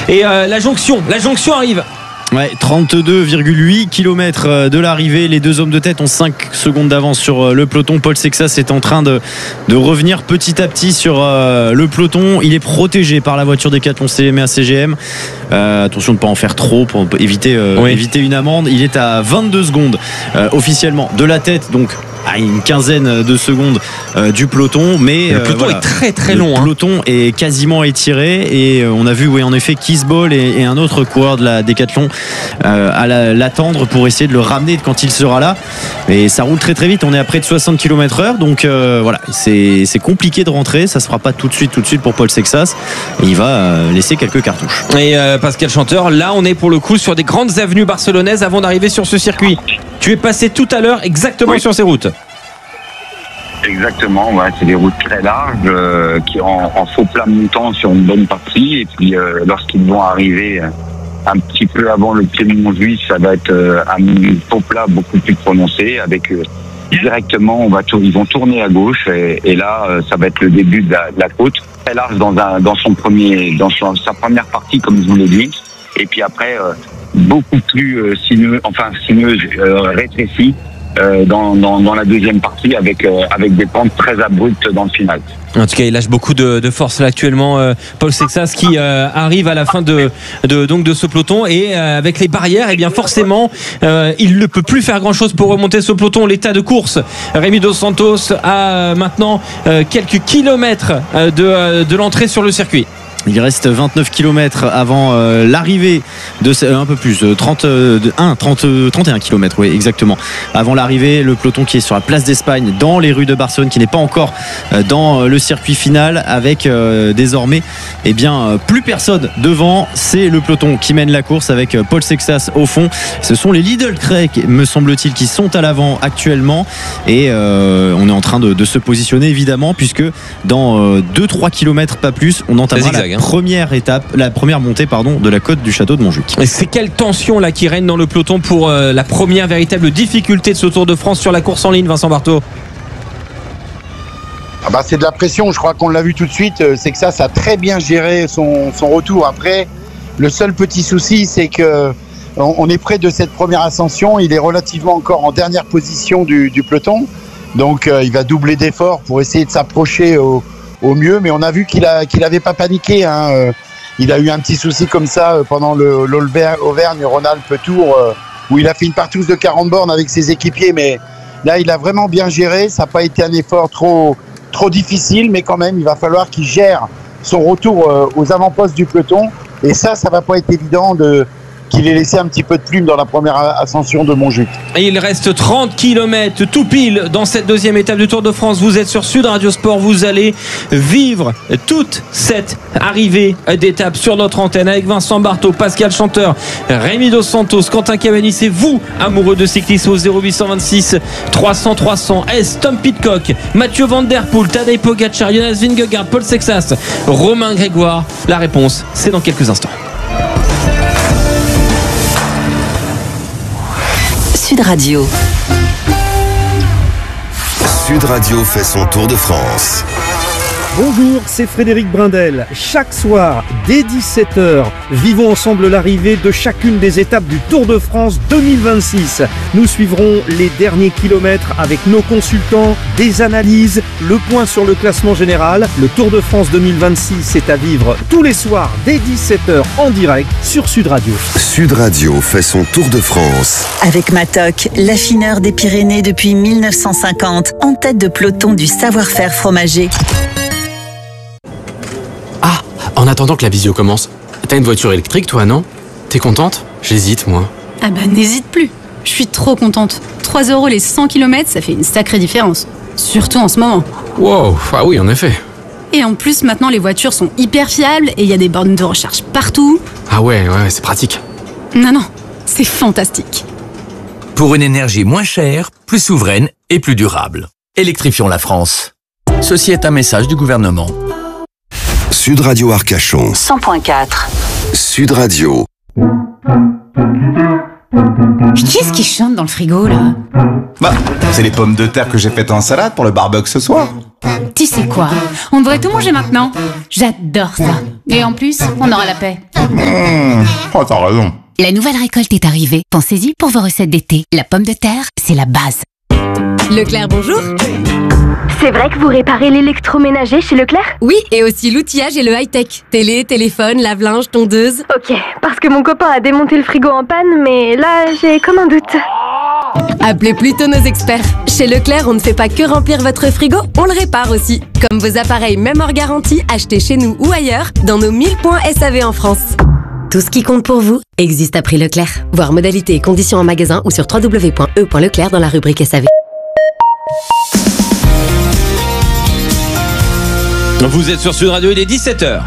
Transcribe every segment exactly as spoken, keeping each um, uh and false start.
Et euh, la jonction, la jonction arrive. Ouais, trente-deux virgule huit kilomètres de l'arrivée. Les deux hommes de tête ont cinq secondes d'avance sur le peloton. Paul Sexas est en train de, de revenir petit à petit sur euh, le peloton. Il est protégé par la voiture Decathlon C M A C G M. Euh, attention de ne pas en faire trop pour éviter, euh, oui. éviter une amende. Il est à vingt-deux secondes euh, officiellement de la tête, donc à une quinzaine de secondes euh, du peloton. Mais le peloton euh, voilà. est très très long. Le hein. peloton est quasiment étiré et euh, on a vu oui, en effet Kisball et, et un autre coureur de la Decathlon euh, à la, l'attendre pour essayer de le ramener quand il sera là. Et ça roule très très vite. On est à près de soixante kilomètres heure, donc euh, voilà, c'est, c'est compliqué de rentrer. Ça se fera pas tout de suite, tout de suite pour Paul Sexas. Et il va euh, laisser quelques cartouches. Et euh, Pascal Chanteur, là on est pour le coup sur des grandes avenues barcelonaises avant d'arriver sur ce circuit. Tu es passé tout à l'heure exactement oui. sur ces routes. Exactement, ouais, c'est des routes très larges euh, qui en, en faux plat montant sur une bonne partie. Et puis euh, lorsqu'ils vont arriver un petit peu avant le pied de Montjuïc, ça va être euh, un faux plat beaucoup plus prononcé. Avec euh, directement, on va tour- ils vont tourner à gauche et, et là, euh, ça va être le début de la, de la côte, très large dans un dans son premier, dans son, sa première partie, comme je vous l'ai dit. Et puis après, euh, beaucoup plus euh, sinueux, enfin sinueuse, euh, rétrécie. Euh, dans, dans, dans la deuxième partie avec, euh, avec des pentes très abruptes dans le final. En tout cas, il lâche beaucoup de, de force là actuellement, euh, Paul Sexas, qui euh, arrive à la fin de, de, donc de ce peloton et euh, avec les barrières, et bien forcément, euh, il ne peut plus faire grand chose pour remonter ce peloton. L'état de course, Rémi Dos Santos a euh, maintenant euh, quelques kilomètres euh, de, euh, de l'entrée sur le circuit. Il reste vingt-neuf kilomètres avant euh, l'arrivée de euh, un peu plus euh, trente, euh, un, trente, trente et un kilomètres, oui exactement. Avant l'arrivée, le peloton qui est sur la place d'Espagne dans les rues de Barcelone, qui n'est pas encore euh, dans le circuit final, avec euh, désormais eh bien euh, plus personne devant. C'est le peloton qui mène la course avec euh, Paul Sexas au fond. Ce sont les Lidl Trek, me semble-t-il, qui sont à l'avant actuellement et euh, on est en train de, de se positionner évidemment, puisque dans euh, deux à trois kilomètres pas plus, on entamera la première étape, la première montée pardon, de la côte du château de Montjuïc. Et c'est quelle tension là qui règne dans le peloton pour euh, la première véritable difficulté de ce Tour de France sur la course en ligne, Vincent Barthaud? Ah bah c'est de la pression, je crois qu'on l'a vu tout de suite. C'est que ça, ça a très bien géré son, son retour. Après, le seul petit souci, c'est que on, on est près de cette première ascension. Il est relativement encore en dernière position du, du peloton, donc euh, il va doubler d'efforts pour essayer de s'approcher au au mieux, mais on a vu qu'il a qu'il avait pas paniqué, hein. Euh, il a eu un petit souci comme ça euh, pendant le l'Auvergne-Rhône-Alpes Tour euh, où il a fait une partouze de quarante bornes avec ses équipiers, mais là il a vraiment bien géré. Ça n'a pas été un effort trop trop difficile, mais quand même il va falloir qu'il gère son retour euh, aux avant-postes du peloton, et ça ça va pas être évident de qu'il ait laissé un petit peu de plume dans la première ascension de Montjuïc. Et il reste trente kilomètres tout pile dans cette deuxième étape du Tour de France. Vous êtes sur Sud Radio Sport, vous allez vivre toute cette arrivée d'étape sur notre antenne avec Vincent Barthaud, Pascal Chanteur, Rémi Dos Santos, Quentin Cavani. C'est vous, amoureux de cyclisme, au zéro huit cent vingt-six trois cents trois cents. S, Tom Pidcock, Mathieu Van Der Poel, Tadej Pogacar, Jonas Vingegaard, Paul Sexas, Romain Grégoire. La réponse, c'est dans quelques instants. Sud Radio. Sud Radio fait son tour de France. Bonjour, c'est Frédéric Brindel. Chaque soir, dès dix-sept heures, vivons ensemble l'arrivée de chacune des étapes du Tour de France deux mille vingt-six. Nous suivrons les derniers kilomètres avec nos consultants, des analyses, le point sur le classement général. Le Tour de France deux mille vingt-six est à vivre tous les soirs dès dix-sept heures en direct sur Sud Radio. Sud Radio fait son Tour de France. Avec Matok, l'affineur des Pyrénées depuis mille neuf cent cinquante, en tête de peloton du savoir-faire fromager. Ah, en attendant que la visio commence, t'as une voiture électrique toi, non? T'es contente? J'hésite, moi. Ah bah n'hésite plus, je suis trop contente. trois euros les cent kilomètres, ça fait une sacrée différence. Surtout en ce moment. Wow, ah oui, en effet. Et en plus, maintenant les voitures sont hyper fiables et il y a des bornes de recharge partout. Ah ouais, ouais, c'est pratique. Non, non, c'est fantastique. Pour une énergie moins chère, plus souveraine et plus durable. Électrifions la France. Ceci est un message du gouvernement. Sud Radio Arcachon. cent point quatre. Sud Radio. Qui est-ce qui chante dans le frigo, là? Bah, c'est les pommes de terre que j'ai faites en salade pour le barbecue ce soir. Tu sais quoi? On devrait tout manger maintenant. J'adore ça. Et en plus, on aura la paix. Mmh. Oh, t'as raison. La nouvelle récolte est arrivée. Pensez-y pour vos recettes d'été. La pomme de terre, c'est la base. Leclerc, bonjour. C'est vrai que vous réparez l'électroménager chez Leclerc? Oui, et aussi l'outillage et le high-tech. Télé, téléphone, lave-linge, tondeuse. Ok, parce que mon copain a démonté le frigo en panne, mais là, j'ai comme un doute. Appelez plutôt nos experts. Chez Leclerc, on ne fait pas que remplir votre frigo, on le répare aussi. Comme vos appareils même hors garantie, achetés chez nous ou ailleurs, dans nos mille points S A V en France. Tout ce qui compte pour vous existe à prix Leclerc. Voir modalités et conditions en magasin ou sur w w w point e point leclerc dans la rubrique S A V. Vous êtes sur Sud Radio, il est dix-sept heures.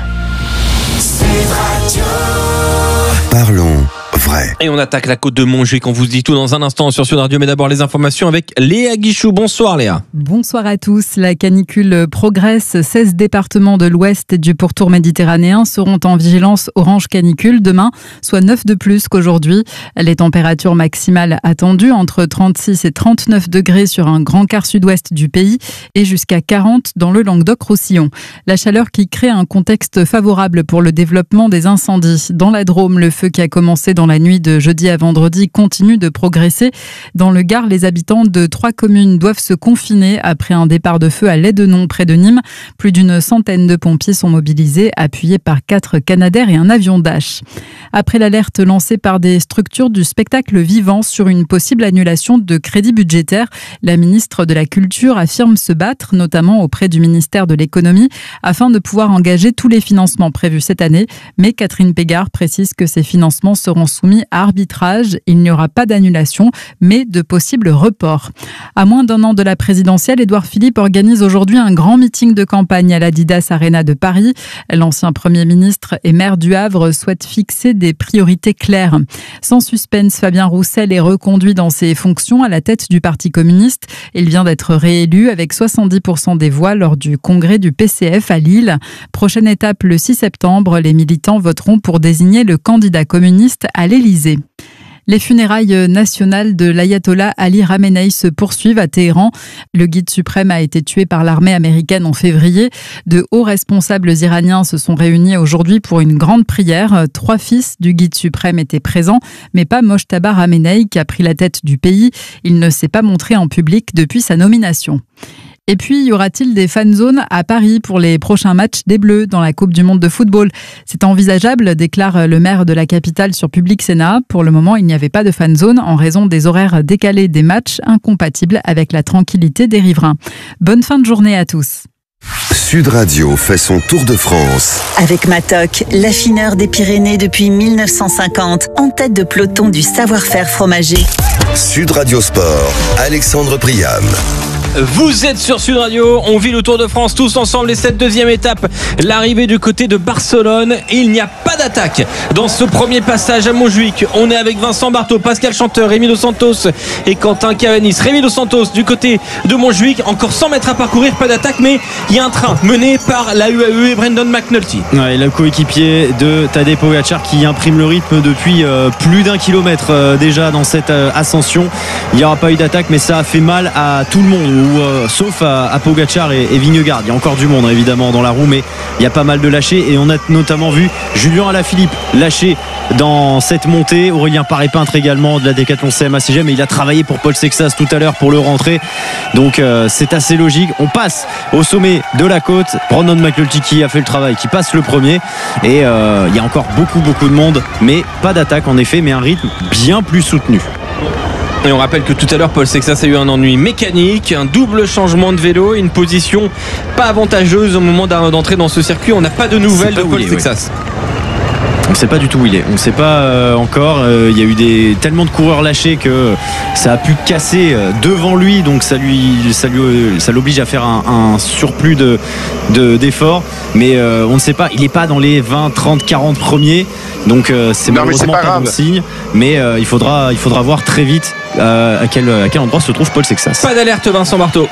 Parlons vrai. Et on attaque la côte de Montjuic. On vous dit tout dans un instant sur Sud Radio, mais d'abord les informations avec Léa Guichou. Bonsoir Léa. Bonsoir à tous. La canicule progresse. seize départements de l'ouest et du pourtour méditerranéen seront en vigilance orange canicule demain, soit neuf de plus qu'aujourd'hui. Les températures maximales attendues entre trente-six et trente-neuf degrés sur un grand quart sud-ouest du pays et jusqu'à quarante dans le Languedoc-Roussillon. La chaleur qui crée un contexte favorable pour le développement des incendies. Dans la Drôme, le feu qui a commencé dans la nuit de jeudi à vendredi continue de progresser. Dans le Gard, les habitants de trois communes doivent se confiner après un départ de feu à Lédenon près de Nîmes. Plus d'une centaine de pompiers sont mobilisés, appuyés par quatre Canadair et un avion Dash. Après l'alerte lancée par des structures du spectacle vivant sur une possible annulation de crédits budgétaires, la ministre de la Culture affirme se battre, notamment auprès du ministère de l'Économie, afin de pouvoir engager tous les financements prévus cette année. Mais Catherine Pégard précise que ces financements seront soumis à arbitrage. Il n'y aura pas d'annulation, mais de possibles reports. À moins d'un an de la présidentielle, Édouard Philippe organise aujourd'hui un grand meeting de campagne à l'Adidas Arena de Paris. L'ancien Premier ministre et maire du Havre souhaite fixer des priorités claires. Sans suspense, Fabien Roussel est reconduit dans ses fonctions à la tête du Parti communiste. Il vient d'être réélu avec soixante-dix pour cent des voix lors du congrès du P C F à Lille. Prochaine étape, le six septembre, les militants voteront pour désigner le candidat communiste à l'Élysée. Les funérailles nationales de l'ayatollah Ali Khamenei se poursuivent à Téhéran. Le guide suprême a été tué par l'armée américaine en février. De hauts responsables iraniens se sont réunis aujourd'hui pour une grande prière. Trois fils du guide suprême étaient présents, mais pas Mojtaba Khamenei qui a pris la tête du pays. Il ne s'est pas montré en public depuis sa nomination. Et puis, y aura-t-il des fan zones à Paris pour les prochains matchs des Bleus dans la Coupe du Monde de football? C'est envisageable, déclare le maire de la capitale sur Public Sénat. Pour le moment, il n'y avait pas de fan zone en raison des horaires décalés des matchs, incompatibles avec la tranquillité des riverains. Bonne fin de journée à tous. Sud Radio fait son tour de France. Avec Matok, l'affineur des Pyrénées depuis mille neuf cent cinquante, en tête de peloton du savoir-faire fromager. Sud Radio Sport, Alexandre Priam. Vous êtes sur Sud Radio, on vit le Tour de France tous ensemble et cette deuxième étape, l'arrivée du côté de Barcelone. Et il n'y a pas d'attaque dans ce premier passage à Montjuic. On est avec Vincent Barthaud, Pascal Chanteur, Rémi Dos Santos et Quentin Cavanis. Rémi Dos Santos du côté de Montjuic, encore cent mètres à parcourir, pas d'attaque, mais il y a un train mené par la U A E et Brendan McNulty. Ouais, le coéquipier de Tadej Pogacar qui imprime le rythme depuis euh, plus d'un kilomètre euh, déjà dans cette euh, ascension. Il n'y aura pas eu d'attaque, mais ça a fait mal à tout le monde. Ou, euh, sauf à, à Pogacar et, et Vingegaard. Il y a encore du monde hein, évidemment dans la roue, mais il y a pas mal de lâchés et on a notamment vu Julien Alaphilippe lâcher dans cette montée. Aurélien Paré-Peintre également de la Décathlon C M A C G M, mais il a travaillé pour Paul Sexas tout à l'heure pour le rentrer, donc euh, c'est assez logique. On passe au sommet de la côte. Brendan McNulty qui a fait le travail, qui passe le premier et euh, il y a encore beaucoup beaucoup de monde, mais pas d'attaque en effet, mais un rythme bien plus soutenu. Et on rappelle que tout à l'heure Paul Sexas a eu un ennui mécanique, un double changement de vélo, une position pas avantageuse au moment d'entrer dans ce circuit. On n'a pas de nouvelles de Paul Sexas. On ne sait pas du tout où il est. On ne sait pas euh, encore. Euh, il y a eu des, tellement de coureurs lâchés que ça a pu casser euh, devant lui. Donc ça lui, ça lui, ça l'oblige à faire un, un surplus de, de, d'efforts. Mais euh, on ne sait pas. Il n'est pas dans les vingt, trente, quarante premiers. Donc euh, c'est non, malheureusement pas, pas bon signe. Mais euh, il faudra, il faudra voir très vite euh, à, quel, à quel endroit se trouve Paul Sexas. Pas d'alerte, Vincent Barthaud.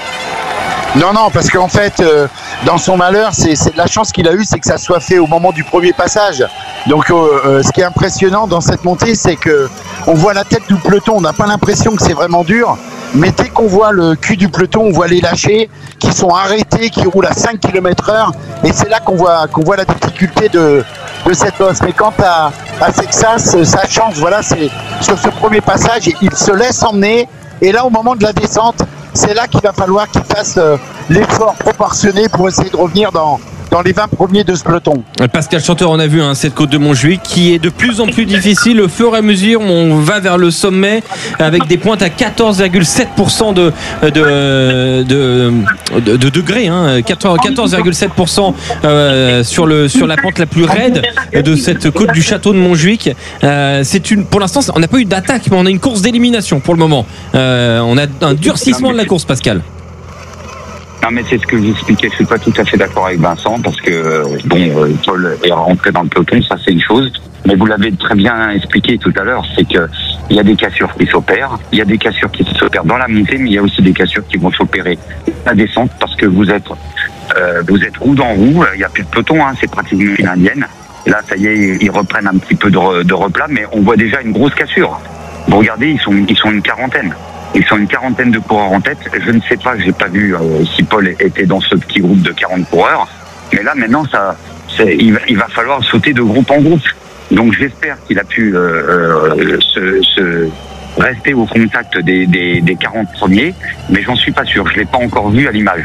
Non, non, parce qu'en fait, euh, dans son malheur, c'est, c'est la chance qu'il a eue, c'est que ça soit fait au moment du premier passage. Donc, euh, euh, ce qui est impressionnant dans cette montée, c'est que on voit la tête du peloton. On n'a pas l'impression que c'est vraiment dur, Mais dès qu'on voit le cul du peloton, on voit les lâchers qui sont arrêtés, qui roulent à cinq kilomètres heure. Et c'est là qu'on voit, qu'on voit la difficulté de, de cette bosse. Mais quant à, à Sexas, ça change. Voilà, c'est sur ce premier passage, il se laisse emmener. Et là, au moment de la descente, c'est là qu'il va falloir qu'il fasse euh, l'effort proportionné pour essayer de revenir dans, dans les vingt premiers de ce peloton. Pascal Chanteur, on a vu hein, cette côte de Montjuic qui est de plus en plus difficile au fur et à mesure on va vers le sommet avec des pointes à quatorze virgule sept pour cent de, de, de, de, de degrés, hein, quatorze virgule sept pour cent euh, sur, le, sur la pente la plus raide de cette côte du château de Montjuic. Euh, c'est une, pour l'instant, on n'a pas eu d'attaque, mais on a une course d'élimination pour le moment. Euh, on a un durcissement de la course, Pascal. Non, mais c'est ce que j'expliquais. Je suis pas tout à fait d'accord avec Vincent parce que bon, Paul est rentré dans le peloton, ça c'est une chose. Mais vous l'avez très bien expliqué tout à l'heure, c'est que il y a des cassures qui s'opèrent, il y a des cassures qui s'opèrent dans la montée, mais il y a aussi des cassures qui vont s'opérer à la descente parce que vous êtes, euh, vous êtes roue dans roue. Il y a plus de peloton, hein, c'est pratiquement une indienne. Là, ça y est, ils reprennent un petit peu de, re, de replat, mais on voit déjà une grosse cassure. Vous regardez, ils sont, ils sont une quarantaine. Ils sont une quarantaine de coureurs en tête. Je ne sais pas, j'ai pas vu euh, si Paul était dans ce petit groupe de quarante coureurs. Mais là, maintenant, ça, c'est, il, va, il va falloir sauter de groupe en groupe. Donc, j'espère qu'il a pu euh, euh, se, se rester au contact des, des, des quarante premiers. Mais j'en suis pas sûr. Je l'ai pas encore vu à l'image.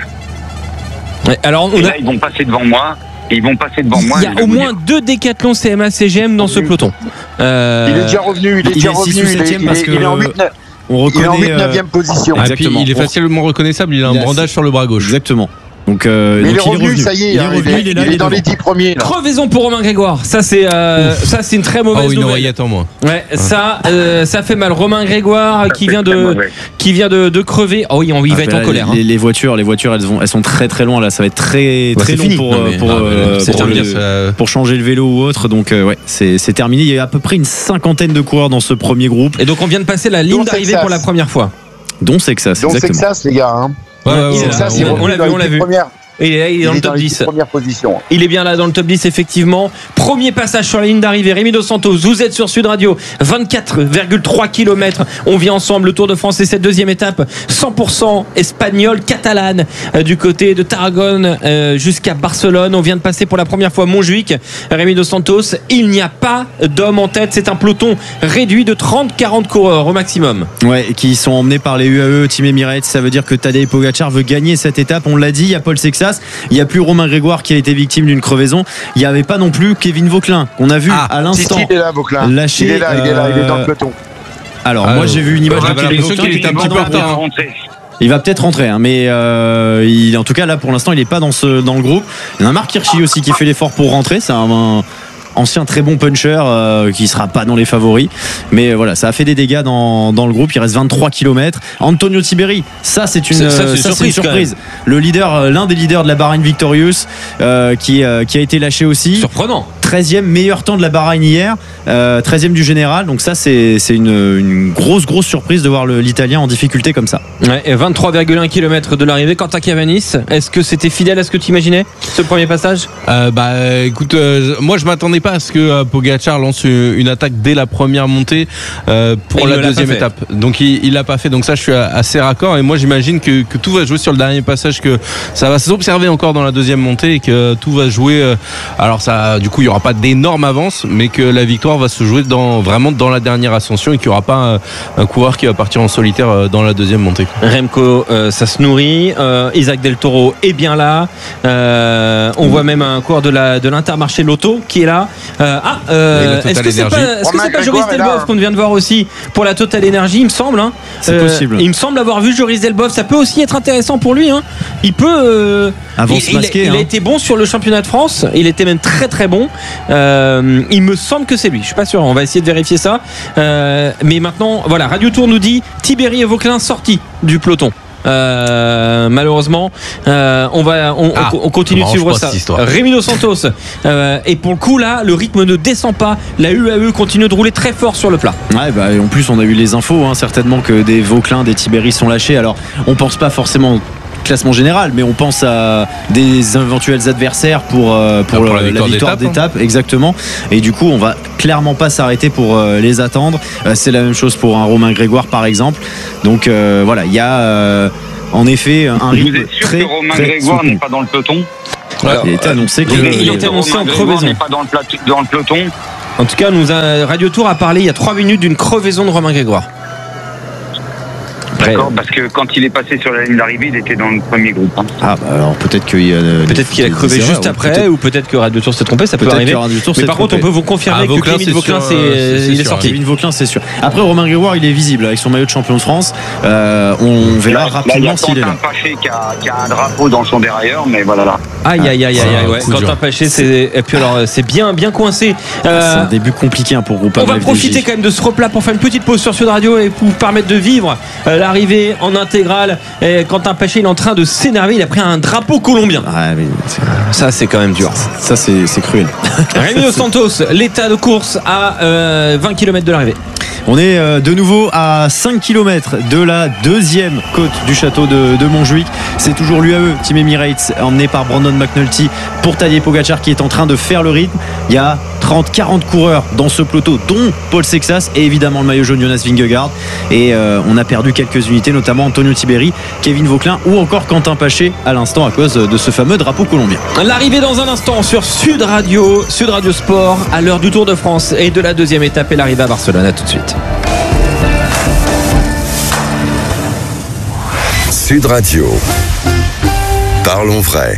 Ouais, alors, on Et a... là, ils vont passer devant moi. Ils vont passer devant moi. Il y a au moins deux Décathlon C M A C G M dans ce peloton. Euh... Il est déjà revenu. Il est déjà revenu. Il est, il est, il est en huit neuf. On reconnaît, il est en huit neuvième position. Ah, puis, il est facilement reconnaissable, il a un il bandage a... sur le bras gauche. Exactement. Donc, euh, mais donc il est revenu, il est revenu, ça y est, il est, revenu, il est, il est, là, il est dans les dix premiers. Là. Crevaison pour Romain Grégoire. Ça, c'est, euh, ça, c'est une très mauvaise oh, une nouvelle. oreillette en moins. Ouais, ah. ça, euh, ça fait mal. Romain Grégoire qui vient de, qui vient de, de crever. Oh oui, il ah, va être là, en colère. Les, hein. les voitures, les voitures, elles, vont, elles sont très très loin là. Ça va être très bah, très long fini. pour, non, mais, pour, non, euh, pour, pour, le, le, pour changer le vélo ou autre. Donc euh, ouais, c'est, c'est terminé. Il y a à peu près une cinquantaine de coureurs dans ce premier groupe. Et donc on vient de passer la ligne donc d'arrivée pour la première fois. Dont Sexas. Donc Sexas, les gars. Hein. Ouais, ouais, Sexas, ouais, on, on l'a vu, on l'a vu. Et il est, il est dans il le top dix. Position. Il est bien là dans le top dix, effectivement. Premier passage sur la ligne d'arrivée. Rémi Dos Santos, vous êtes sur Sud Radio. vingt-quatre virgule trois kilomètres. On vit ensemble. Le Tour de France et cette deuxième étape. cent pour cent espagnole, catalane, euh, du côté de Tarragone euh, jusqu'à Barcelone. On vient de passer pour la première fois Montjuic. Rémi Dos Santos, il n'y a pas d'homme en tête. C'est un peloton réduit de trente à quarante coureurs au maximum. Ouais, qui sont emmenés par les U A E, Team Emirates. Ça veut dire que Tadej Pogacar veut gagner cette étape. On l'a dit, il y a Paul Sexas. Il n'y a plus Romain Grégoire qui a été victime d'une crevaison. Il n'y avait pas non plus Kevin Vauquelin qu'on a vu ah, à l'instant. Il est là, Vauquelin. Lâché, il est là, il est là, il est dans le peloton. Alors, ah, moi, j'ai vu une image de Kevin Vauquelin. Il était un petit peu en retard. Il va peut-être rentrer, hein, mais euh, il, en tout cas, là, pour l'instant, il n'est pas dans, ce, dans le groupe. Il y a un Marc Hirschi aussi qui fait l'effort pour rentrer. C'est un. un ancien très bon puncher euh, qui sera pas dans les favoris, mais euh, voilà, ça a fait des dégâts dans, dans le groupe. Il reste vingt-trois kilomètres. Antonio Tiberi, ça c'est une, ça, c'est une ça, surprise, c'est une surprise. Le leader, euh, l'un des leaders de la Bahreïn Victorious euh, qui, euh, qui a été lâché aussi, surprenant. treizième meilleur temps de la Bahreïn hier, euh, treizième du général, donc ça c'est, c'est une, une grosse grosse surprise de voir le, l'Italien en difficulté comme ça. Ouais, et vingt-trois virgule un kilomètres de l'arrivée. Quant à Cavanis, est-ce que c'était fidèle à ce que tu imaginais, ce premier passage? euh, Bah écoute, euh, moi je m'attendais pas à ce que euh, Pogacar lance une, une attaque dès la première montée euh, pour la deuxième étape. Donc il, il l'a pas fait. Donc ça, je suis assez raccord. Et moi, j'imagine que, que tout va jouer sur le dernier passage, que ça va s'observer encore dans la deuxième montée et que tout va jouer. Euh, alors ça, du coup, il y aura pas d'énorme avance, mais que la victoire va se jouer dans vraiment dans la dernière ascension et qu'il y aura pas un, un coureur qui va partir en solitaire dans la deuxième montée. Remco, euh, ça se nourrit. Euh, Isaac Del Toro est bien là. Euh, on mmh. voit même un coureur de la de l'Intermarché Lotto qui est là. Euh, ah, euh, est-ce que c'est pas, est-ce que c'est pas Joris Delboeuf qu'on vient de voir aussi pour la Total Energy, il me semble. Hein. C'est euh, possible. Il me semble avoir vu Joris Delboeuf. Ça peut aussi être intéressant pour lui. Hein. Il peut. Euh, Avance il, masqué, il, hein. il a été bon sur le championnat de France. Il était même très très bon. Euh, il me semble que c'est lui. Je suis pas sûr. On va essayer de vérifier ça. Euh, mais maintenant, voilà, Radio Tour nous dit Tiberi et Vauquelin sortis du peloton. Euh, malheureusement euh, on va on, ah, on continue de suivre ça. Rémi Dos Santos euh, et pour le coup là le rythme ne descend pas, la U A E continue de rouler très fort sur le plat. Ouais, bah, en plus on a eu les infos hein, certainement que des Vauquelin, des Tiberi sont lâchés. Alors on pense pas forcément classement général, mais on pense à des éventuels adversaires pour, euh, pour, ah, pour la, la victoire, victoire d'étape, hein. Exactement. Et du coup, on va clairement pas s'arrêter pour euh, les attendre. Euh, c'est la même chose pour un Romain Grégoire, par exemple. Donc euh, voilà, il y a euh, en effet un rythme. Vous êtes sûr très, que Romain très Grégoire soutenu. n'est pas dans le peloton? Alors, il a été annoncé que il, il a été annoncé en crevaison. n'est pas dans le, plateau, dans le peloton. En tout cas, nous a, Radio Tour a parlé il y a trois minutes d'une crevaison de Romain Grégoire. D'accord, parce que quand il est passé sur la ligne d'arrivée, il était dans le premier groupe. Hein. Ah, bah alors peut-être qu'il y a peut-être qu'il a crevé juste erreurs, après, peut-être... ou peut-être que Radio Tour s'est trompé, ça peut arriver. Mais par contre, on peut vous confirmer ah, que Kevin Vauquelin, c'est, c'est, il est sorti. Kevin Vauquelin, c'est sûr. Après, Romain Grégoire, il est visible avec son maillot de champion de France. Euh, on verra là, rapidement là, s'il est là. Paché qui a, qui a un drapeau dans son dérailleur, mais voilà là. Aïe aïe aïe aïe, ouais. Quentin Paché, c'est et puis alors c'est bien bien coincé. Euh, c'est un début compliqué pour Groupama. On va profiter quand même de ce replat pour faire une petite pause sur Sud Radio et pour vous permettre de vivre euh, l'arrivée en intégrale. Et Quentin Paché, il est en train de s'énerver. Il a pris un drapeau colombien. Ah, mais c'est... Ça, c'est quand même dur. Ça, c'est, c'est cruel. Rémi Dos Santos, l'état de course à euh, vingt kilomètres de l'arrivée. On est euh, de nouveau à cinq kilomètres de la deuxième côte du château de, de Montjuic. C'est toujours l'U A E Team Emirates emmené par Brandon McNulty pour Tadej Pogacar qui est en train de faire le rythme. Il y a trente quarante coureurs dans ce peloton, dont Paul Sexas et évidemment le maillot jaune Jonas Vingegaard. Et euh, on a perdu quelques unités, notamment Antonio Tiberi, Kevin Vauquelin ou encore Quentin Paché à l'instant à cause de ce fameux drapeau colombien. L'arrivée dans un instant sur Sud Radio, Sud Radio Sport à l'heure du Tour de France et de la deuxième étape et l'arrivée à Barcelone. À tout de suite. Sud Radio. Parlons vrai.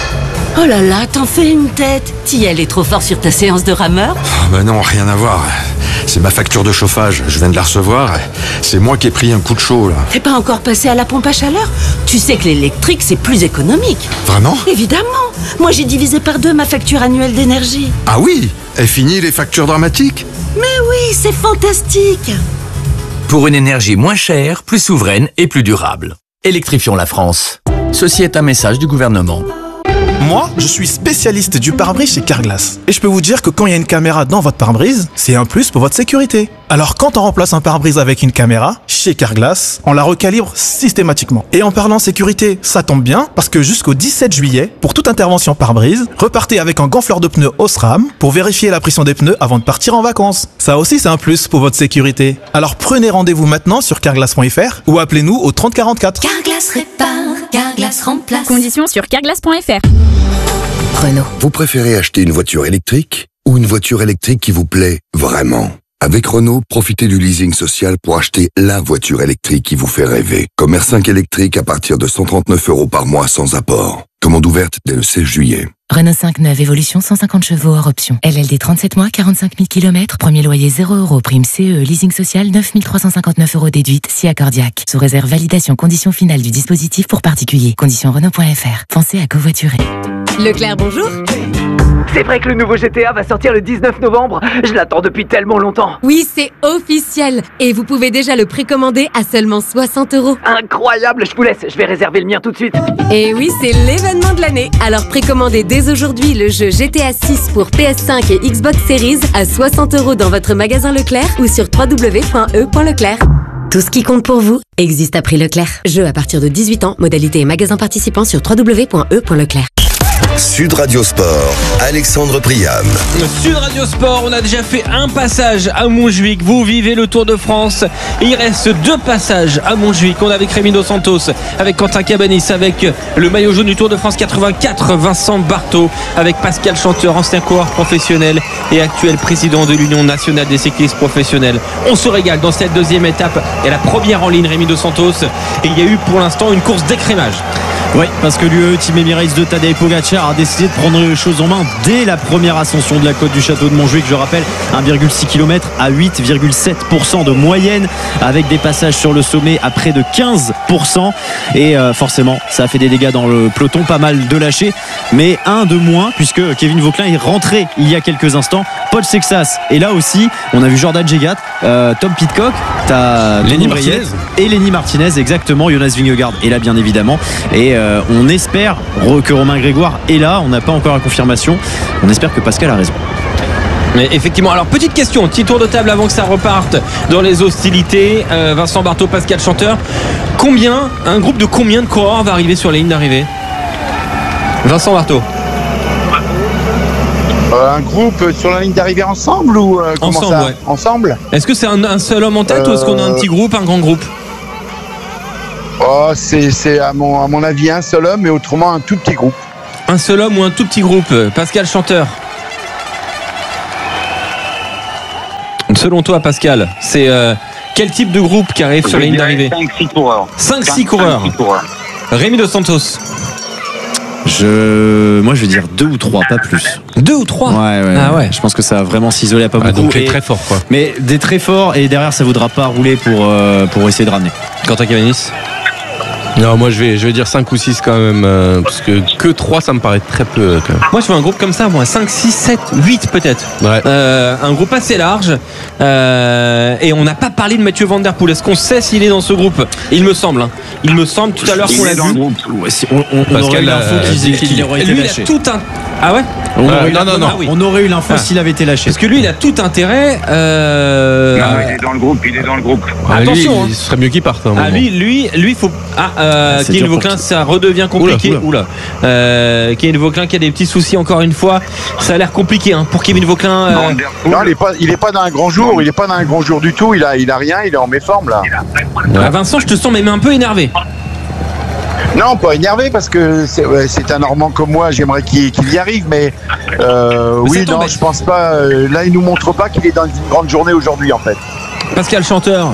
Oh là là, t'en fais une tête. T'y allais trop fort sur ta séance de rameur? Oh bah non, rien à voir. C'est ma facture de chauffage, je viens de la recevoir. C'est moi qui ai pris un coup de chaud là. T'es pas encore passé à la pompe à chaleur? Tu sais que l'électrique c'est plus économique. Vraiment? Évidemment. Moi j'ai divisé par deux ma facture annuelle d'énergie. Ah oui? Est fini les factures dramatiques? Mais oui, c'est fantastique. Pour une énergie moins chère, plus souveraine et plus durable. Électrifions la France. Ceci est un message du gouvernement. Moi, je suis spécialiste du pare-brise chez Carglass. Et je peux vous dire que quand il y a une caméra dans votre pare-brise, c'est un plus pour votre sécurité. Alors quand on remplace un pare-brise avec une caméra, chez Carglass, on la recalibre systématiquement. Et en parlant sécurité, ça tombe bien, parce que jusqu'au dix-sept juillet, pour toute intervention pare-brise, repartez avec un gonfleur de pneus Osram pour vérifier la pression des pneus avant de partir en vacances. Ça aussi, c'est un plus pour votre sécurité. Alors prenez rendez-vous maintenant sur carglass point f r ou appelez-nous au trente quarante-quatre. Carglass répare, Carglass remplace. Conditions sur carglass point f r. Renault. Vous préférez acheter une voiture électrique ou une voiture électrique qui vous plaît vraiment? Avec Renault, profitez du leasing social pour acheter la voiture électrique qui vous fait rêver. Comme R cinq électrique à partir de cent trente-neuf euros par mois sans apport. Commande ouverte dès le seize juillet. Renault cinq neuf Évolution cent cinquante chevaux hors option. L L D trente-sept mois, quarante-cinq mille kilomètres. Premier loyer zéro euros. Prime C E. Leasing social neuf mille trois cent cinquante-neuf euros déduite. Si accordiaque. Sous réserve validation condition finale du dispositif pour particulier. Conditions Renault point f r. Pensez à covoiturer. Leclerc, bonjour. C'est vrai que le nouveau G T A va sortir le dix-neuf novembre. Je l'attends depuis tellement longtemps. Oui, c'est officiel. Et vous pouvez déjà le précommander à seulement soixante euros. Incroyable, je vous laisse. Je vais réserver le mien tout de suite. Et oui, c'est l'événement de l'année. Alors précommandez dès aujourd'hui le jeu G T A six pour P S cinq et Xbox Series à soixante euros dans votre magasin Leclerc ou sur w w w point e point leclerc. Tout ce qui compte pour vous existe à prix Leclerc. Jeu à partir de dix-huit ans, modalité et magasin participant sur w w w point e point leclerc. Sud Radio Sport, Alexandre Priam. Sud Radio Sport, on a déjà fait un passage à Montjuic. Vous vivez le Tour de France. Il reste deux passages à Montjuic. On est avec Rémi Dos Santos, avec Quentin Cabanis, avec le maillot jaune du Tour de France quatre-vingt-quatre, Vincent Barthaud, avec Pascal Chanteur, ancien coureur professionnel et actuel président de l'Union nationale des cyclistes professionnels. On se régale dans cette deuxième étape et la première en ligne, Rémi Dos Santos. Et il y a eu pour l'instant une course d'écrémage. Oui, parce que l'U A E Team Emirates de Tadej Pogacar a décidé de prendre les choses en main dès la première ascension de la côte du château de Montjuic. Je rappelle, un virgule six kilomètres à huit virgule sept pour cent de moyenne, avec des passages sur le sommet à près de quinze pour cent. Et euh, forcément, ça a fait des dégâts dans le peloton, pas mal de lâchés, mais un de moins, puisque Kevin Vauquelin est rentré il y a quelques instants. Paul Sexas est là aussi. On a vu Jordan Jegat, euh, Tom Pidcock, t'as Lenny Martinez et Lenny Martinez, exactement. Jonas Vingegaard est là, bien évidemment. Et euh, on espère que Romain Grégoire est là. On n'a pas encore la confirmation. On espère que Pascal a raison. Mais effectivement, alors petite question, petit tour de table avant que ça reparte dans les hostilités. Euh, Vincent Barthaud, Pascal Chanteur, combien, un groupe de combien de coureurs va arriver sur la ligne d'arrivée? Vincent Barthaud. Euh, un groupe sur la ligne d'arrivée ensemble ou euh, comment ensemble, ça ouais. Ensemble. Est-ce que c'est un, un seul homme en tête euh... ou est-ce qu'on a un petit groupe, un grand groupe? Oh, c'est, c'est à, mon, à mon avis un seul homme, mais autrement un tout petit groupe. Un seul homme ou un tout petit groupe? Pascal Chanteur. Selon toi, Pascal, c'est euh, quel type de groupe qui arrive Je sur la ligne dirais d'arrivée? cinq six coureurs. cinq six coureurs. coureurs. Rémi Dos Santos. Je, moi, je vais dire deux ou trois, pas plus. Deux ou trois. Ouais, ouais. Ah ouais. Je pense que ça va vraiment s'isoler à pas Ah, beaucoup. donc et- très fort, quoi. Mais des très forts et derrière, ça voudra pas rouler pour euh, pour essayer de ramener. Quentin Cavanis. Non, moi je vais, je vais dire cinq ou six quand même, euh, parce que que trois ça me paraît très peu euh, quand même. Moi, je veux un groupe comme ça, moi, cinq, six, sept, huit peut-être. Ouais. Euh, un groupe assez large. Euh, et on n'a pas parlé de Mathieu Van Der Poel. Est-ce qu'on sait s'il est dans ce groupe? Il me semble. Hein. Il me semble tout à l'heure Il qu'on est l'a dans vu. le groupe. Ouais, si- on, on- on Pascal aurait eu a- l'info a qu'il dit qu'il aurait été Lui, il lâché. a tout un. Ah ouais. On Euh, aurait eu non, la- non, non. Ah oui. On aurait eu l'info Ah. s'il avait été lâché. Parce que lui, il a tout intérêt. Euh, Non, il est dans le groupe, il est dans le groupe. Ah, lui, Attention, il hein. serait mieux qu'il parte. hein, à un Ah moment. lui, lui, lui, faut. Ah, euh, Ah, c'est Kevin dur pour Vauquelin, qui ça redevient compliqué. Oula, Oula. Euh, Kevin Vauquelin qui a des petits soucis encore une fois. Ça a l'air compliqué hein, pour Kevin Vauquelin. euh, Van Der Poel. Non, il est pas, il est pas dans un grand jour. Il est pas dans un grand jour du tout. Il a, il a rien. Il est en méforme là. ah, Vincent, je te sens même un peu énervé. Non, pas énervé parce que c'est, ouais, c'est un Normand comme moi. J'aimerais qu'il, qu'il y arrive, mais euh, Mais ça oui, non, t'embête. je pense pas. euh, Là, il nous montre pas qu'il est dans une grande journée aujourd'hui, en fait. Pascal Chanteur.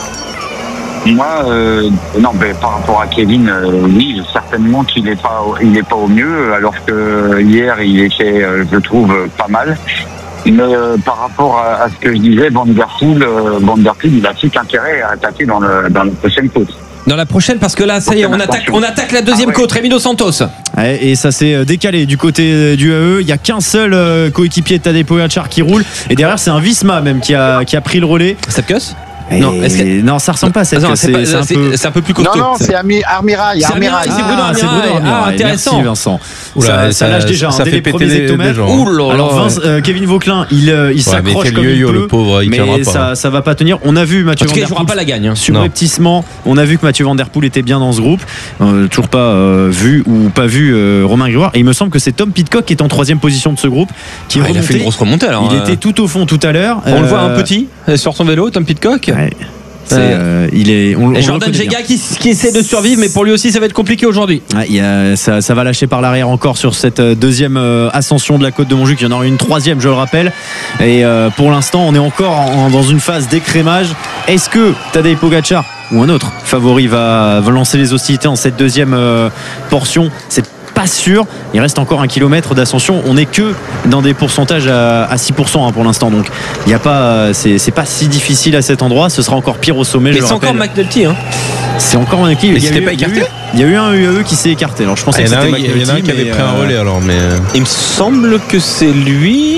Moi, euh, non, mais par rapport à Kevin, euh, oui, certainement qu'il n'est pas, au- il est pas au mieux, alors que hier il était, euh, je trouve, pas mal. Mais euh, par rapport à, à ce que je disais, Van Der Poel, euh, Van Der Poel, il a tout intérêt à attaquer dans le dans la prochaine côte. Dans la prochaine, parce que là, ça y est, on attaque, on attaque la deuxième Ah ouais. côte. Rémi Dos Santos. Ouais, et ça s'est décalé du côté du A E. Il n'y a qu'un seul euh, coéquipier de Tadej Pogačar qui roule. Et derrière, c'est un Visma même qui a, qui a pris le relais. Sepkus. Et Non, est-ce que- non, ça ressemble pas à cette Non, que c'est c'est, pas- c'est un c'est- peu. c'est un peu plus Non, costaud. non, c'est Ami- Armirail. C'est Armirail. Armirail, c'est Bruno Ah, c'est Armirail. Bruno Armirail. Ah, intéressant. Merci Vincent. Oula, ça, ça ça- lâche déjà ça hein, dès fait les péter premiers des- des hectomètres. gens, hein. Ouh là là. Alors Vince, euh, Kevin Vauquelin, il, euh, il mais s'accroche quel comme il yo-yo, peut, le pauvre, il mais tiendra pas, ça, hein. ça va pas tenir. On a vu Mathieu En tout Van cas, il Der jouera Poel pas la gagne. hein. subrepticement. On a vu que Mathieu Van Der Poel était bien dans ce groupe. Euh, toujours pas euh, vu ou pas vu euh, Romain Grégoire. Et il me semble que c'est Tom Pidcock qui est en troisième position de ce groupe. Qui est Ah, il a fait remonté. une grosse remontée alors. Il euh, était tout au fond tout à l'heure. On le voit un Euh, petit euh, sur son vélo, Tom Pidcock. ouais. C'est, Euh, euh, il est. On, on Et le Jordan reconnaît bien. Jega qui, qui essaie de survivre, mais pour lui aussi, ça va être compliqué aujourd'hui. Ouais, il y a- ça, ça va lâcher par l'arrière encore sur cette euh, deuxième euh, ascension de la côte de Montjuic. Il y en aura une troisième, je le rappelle. Et euh, pour l'instant, on est encore en- dans une phase d'écrémage. Est-ce que Tadej Pogačar ou un autre favori va, va lancer les hostilités en cette deuxième euh, portion? C'est pas sûr. Il reste encore un kilomètre d'ascension. On n'est que dans des pourcentages à, à six pour cent hein, pour l'instant. Donc, il y a pas, c'est, c'est pas si difficile à cet endroit. Ce sera encore pire au sommet. Mais je le c'est encore rappelle. McNulty. Hein. C'est encore un équipe. Mais Il y a c'était eu- pas il y a eu- écarté Il y a eu un U A E qui s'est écarté. Alors je pensais Il que y en a c'était un, il y en a un McNulty, qui avait mais, pris un euh, relais alors, mais. euh, Il me semble que c'est lui.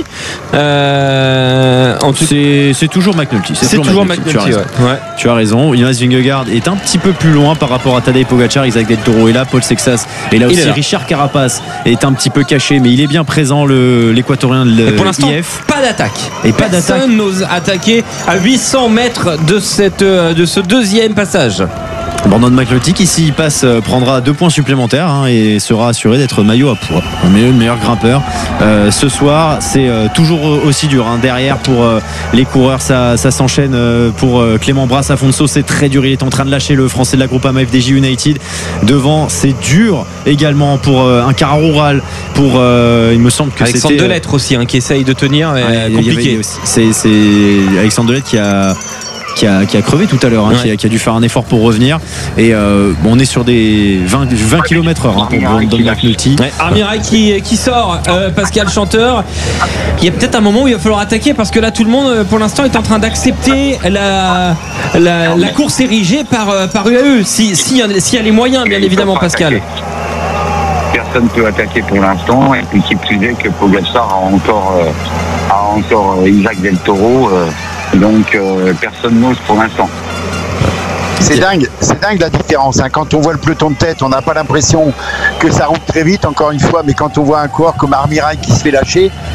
Euh, en tout C'est, c'est toujours McNulty. c'est toujours McNulty, McNulty. Tu as raison. Ouais. Ouais. Tu as raison. Jonas Vingegaard est un petit peu plus loin par rapport à Tadej Pogačar. Isaac Del Toro est là. Paul Sexas est là Il aussi. est là. Richard Carapace est un petit peu caché, mais il est bien présent, le, l'équatorien de Et pour l'instant, l'I F. pas d'attaque. Et pas d'attaque. Personne n'ose attaquer à huit cents mètres de, cette, euh, de ce deuxième passage. Brandon McNulty qui s'y passe euh, prendra deux points supplémentaires hein, et sera assuré d'être maillot à poids, un meilleur, meilleur grimpeur. Euh, ce soir, c'est euh, toujours aussi dur hein. Derrière pour euh, les coureurs, ça, ça s'enchaîne euh, pour euh, Clément Brasse Afonso, c'est très dur. Il est en train de lâcher le français de la Groupama F D J United. Devant, c'est dur également pour euh, un Cara Rural. Pour, euh, il me semble que Alexandre c'était. Delettre aussi hein, qui essaye de tenir. mais Ouais, il y avait- compliqué. il y a aussi- c'est, c'est Alexandre Delettre qui a. Qui a, qui a crevé tout à l'heure, hein, Ouais. qui, a, qui a dû faire un effort pour revenir. Et euh, bon, on est sur des vingt, vingt kilomètres heure hein, pour Brandon McNulty. Ouais, Armirail qui, qui sort, euh, Pascal Chanteur. Il y a peut-être un moment où il va falloir attaquer parce que là tout le monde pour l'instant est en train d'accepter la, la, la course érigée par, euh, par U A E. Si, si, s'il y a les moyens, bien Il évidemment, peut pas Pascal. attaquer. Personne ne peut attaquer pour l'instant. Et puis qui plus est que Pogačar a encore, euh, a encore euh, Isaac Del Toro. euh, donc euh, personne n'ose pour l'instant. C'est dingue, c'est dingue la différence. hein. Quand on voit le peloton de tête, on n'a pas l'impression que ça roule très vite, encore une fois, mais quand on voit un coureur comme Armirail qui se fait lâcher,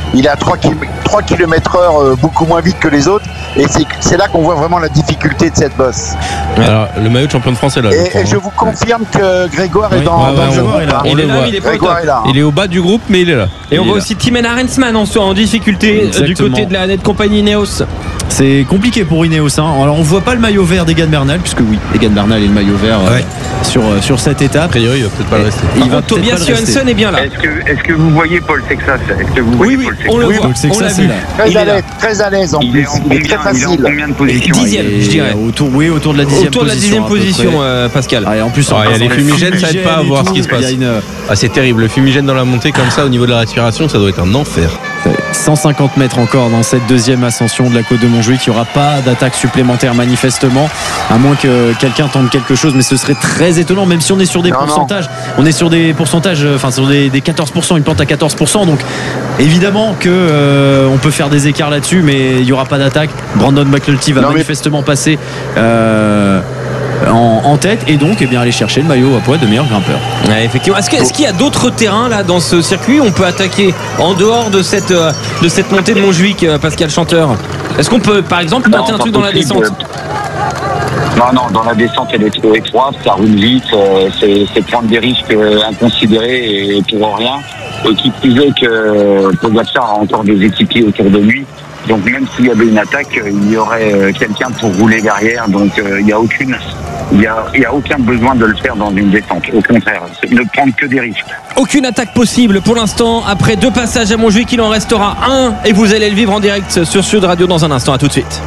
il est à trois kilomètres heure, euh, beaucoup moins vite que les autres. Et c'est, c'est là qu'on voit vraiment la difficulté de cette bosse. Alors, le maillot de champion de France est là. Et, et je vous confirme que Grégoire est dans, ouais, dans ouais, le on, groupe. on, on il le est là, voit. il est pas Grégoire au top. est là. Il est au bas du groupe, mais il est là. Et il on voit là. aussi Timen Arensman en, en difficulté Exactement. du côté de la Net Compagnie Ineos. C'est compliqué pour Ineos. Hein. Alors on voit pas le maillot vert d'Egan Bernal, puisque oui, Egan Bernal est le maillot vert euh, ouais. sur, euh, sur cette étape. A priori, il va peut-être pas le rester. Il Par va contre, Tobias Johansson est bien là. Est-ce que, est-ce que vous voyez Paul Sexas? Est-ce que vous voyez Oui, oui, Paul Sexas? on le Oui, voit, Paul Sexas, on l'a c'est vu. là. Très Il à est là. l'aise, très à l'aise en Il plus. est en Il est combien, très il est en facile. combien de positions? Dixième, Et je dirais. Autour, oui, autour de la dixième Autour de la position. dixième à peu position, près. euh, Pascal. Ah, et en plus, Ah, il y a les fumigènes, ça aide pas à et voir tout, ce qui se il y a passe. une- Ah, c'est terrible. Le fumigène dans la montée comme ça, au niveau de la respiration, ça doit être un enfer. cent cinquante mètres encore dans cette deuxième ascension de la côte de Montjuic. Il n'y aura pas d'attaque supplémentaire manifestement, à moins que quelqu'un tente quelque chose, mais ce serait très étonnant, même si on est sur des Non, pourcentages. On est sur des pourcentages, enfin sur des, des quatorze pour cent, une pente à quatorze pour cent. Donc évidemment que euh, on peut faire des écarts là-dessus, mais il n'y aura pas d'attaque. Brandon McNulty va Non, mais- manifestement passer euh, en, en tête et donc eh bien, aller chercher le maillot à poids de meilleur grimpeur. Ouais, effectivement. Est-ce, que- est-ce qu'il y a d'autres terrains là dans ce circuit où on peut attaquer en dehors de cette, euh, de cette montée de Montjuic, euh, Pascal Chanteur? Est-ce qu'on peut par exemple tenter Non, un pas truc dans la possible. descente? Non, non, dans la descente, elle est trop étroite, ça roule vite, euh, c'est, c'est prendre des risques euh, inconsidérés et pour rien. Et qui plus est que Pogacar a encore des équipiers autour de lui. Donc même s'il y avait une attaque, euh, il y aurait euh, quelqu'un pour rouler derrière. Donc euh, il n'y a aucune, il y a, il y a aucun besoin de le faire dans une descente. Au contraire, c'est ne prendre que des risques. Aucune attaque possible pour l'instant. Après deux passages à Montjuic, il en restera un et vous allez le vivre en direct sur Sud Radio dans un instant. À tout de suite.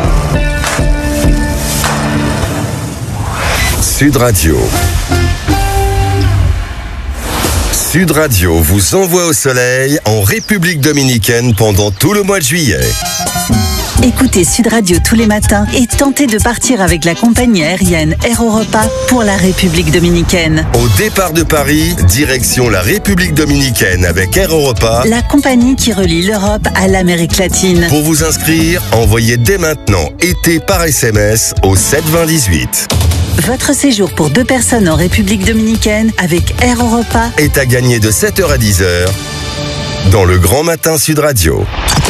Sud Radio. Sud Radio vous envoie au soleil en République dominicaine pendant tout le mois de juillet. Écoutez Sud Radio tous les matins et tentez de partir avec la compagnie aérienne Air Europa pour la République dominicaine. Au départ de Paris, direction la République dominicaine avec Air Europa. La compagnie qui relie l'Europe à l'Amérique latine. Pour vous inscrire, envoyez dès maintenant été par S M S au sept vingt dix-huit. Votre séjour pour deux personnes en République dominicaine avec Air Europa est à gagner de sept heures à dix heures dans le Grand Matin Sud Radio.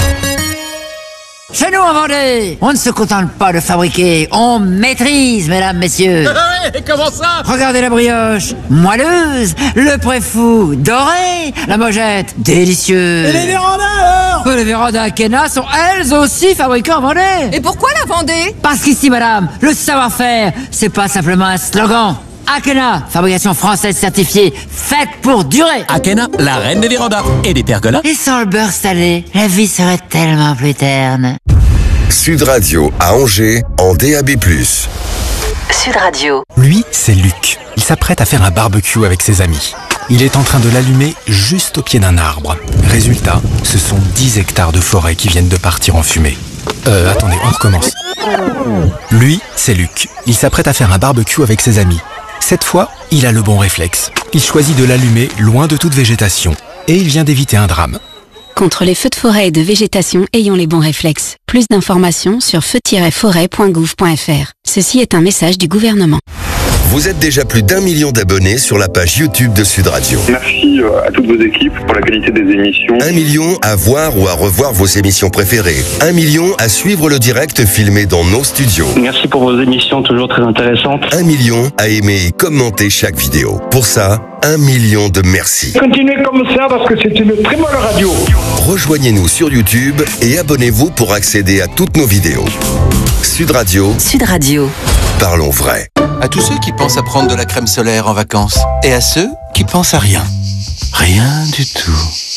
Chez nous en Vendée, on ne se contente pas de fabriquer, on maîtrise, mesdames, messieurs. Ouais, comment ça? Regardez la brioche, moelleuse, le préfou, doré, la mojette, délicieuse. Et les vérandas alors? Les vérandas Akena sont elles aussi fabriquées en Vendée. Et pourquoi la Vendée? Parce qu'ici, madame, le savoir-faire, c'est pas simplement un slogan. Akena, fabrication française certifiée, faite pour durer. Akena, la reine des vérandas et des pergolas. Et sans le beurre salé, la vie serait tellement plus terne. Sud Radio à Angers en D A B plus. Sud Radio. Lui, c'est Luc. Il s'apprête à faire un barbecue avec ses amis. Il est en train de l'allumer juste au pied d'un arbre. Résultat, ce sont dix hectares de forêt qui viennent de partir en fumée. Euh, attendez, on recommence. Lui, c'est Luc. Il s'apprête à faire un barbecue avec ses amis. Cette fois, il a le bon réflexe. Il choisit de l'allumer loin de toute végétation. Et il vient d'éviter un drame. Contre les feux de forêt et de végétation, ayons les bons réflexes. Plus d'informations sur feu tiret forêt point gouv point f r. Ceci est un message du gouvernement. Vous êtes déjà plus d'un million d'abonnés sur la page YouTube de Sud Radio. Merci à toutes vos équipes pour la qualité des émissions. Un million à voir ou à revoir vos émissions préférées. Un million à suivre le direct filmé dans nos studios. Merci pour vos émissions toujours très intéressantes. Un million à aimer et commenter chaque vidéo. Pour ça, un million de merci. Continuez comme ça parce que c'est une très bonne radio. Rejoignez-nous sur YouTube et abonnez-vous pour accéder à toutes nos vidéos. Sud Radio. Sud Radio. Parlons vrai. À tous ceux qui pensent à prendre de la crème solaire en vacances et à ceux qui pensent à rien. Rien du tout.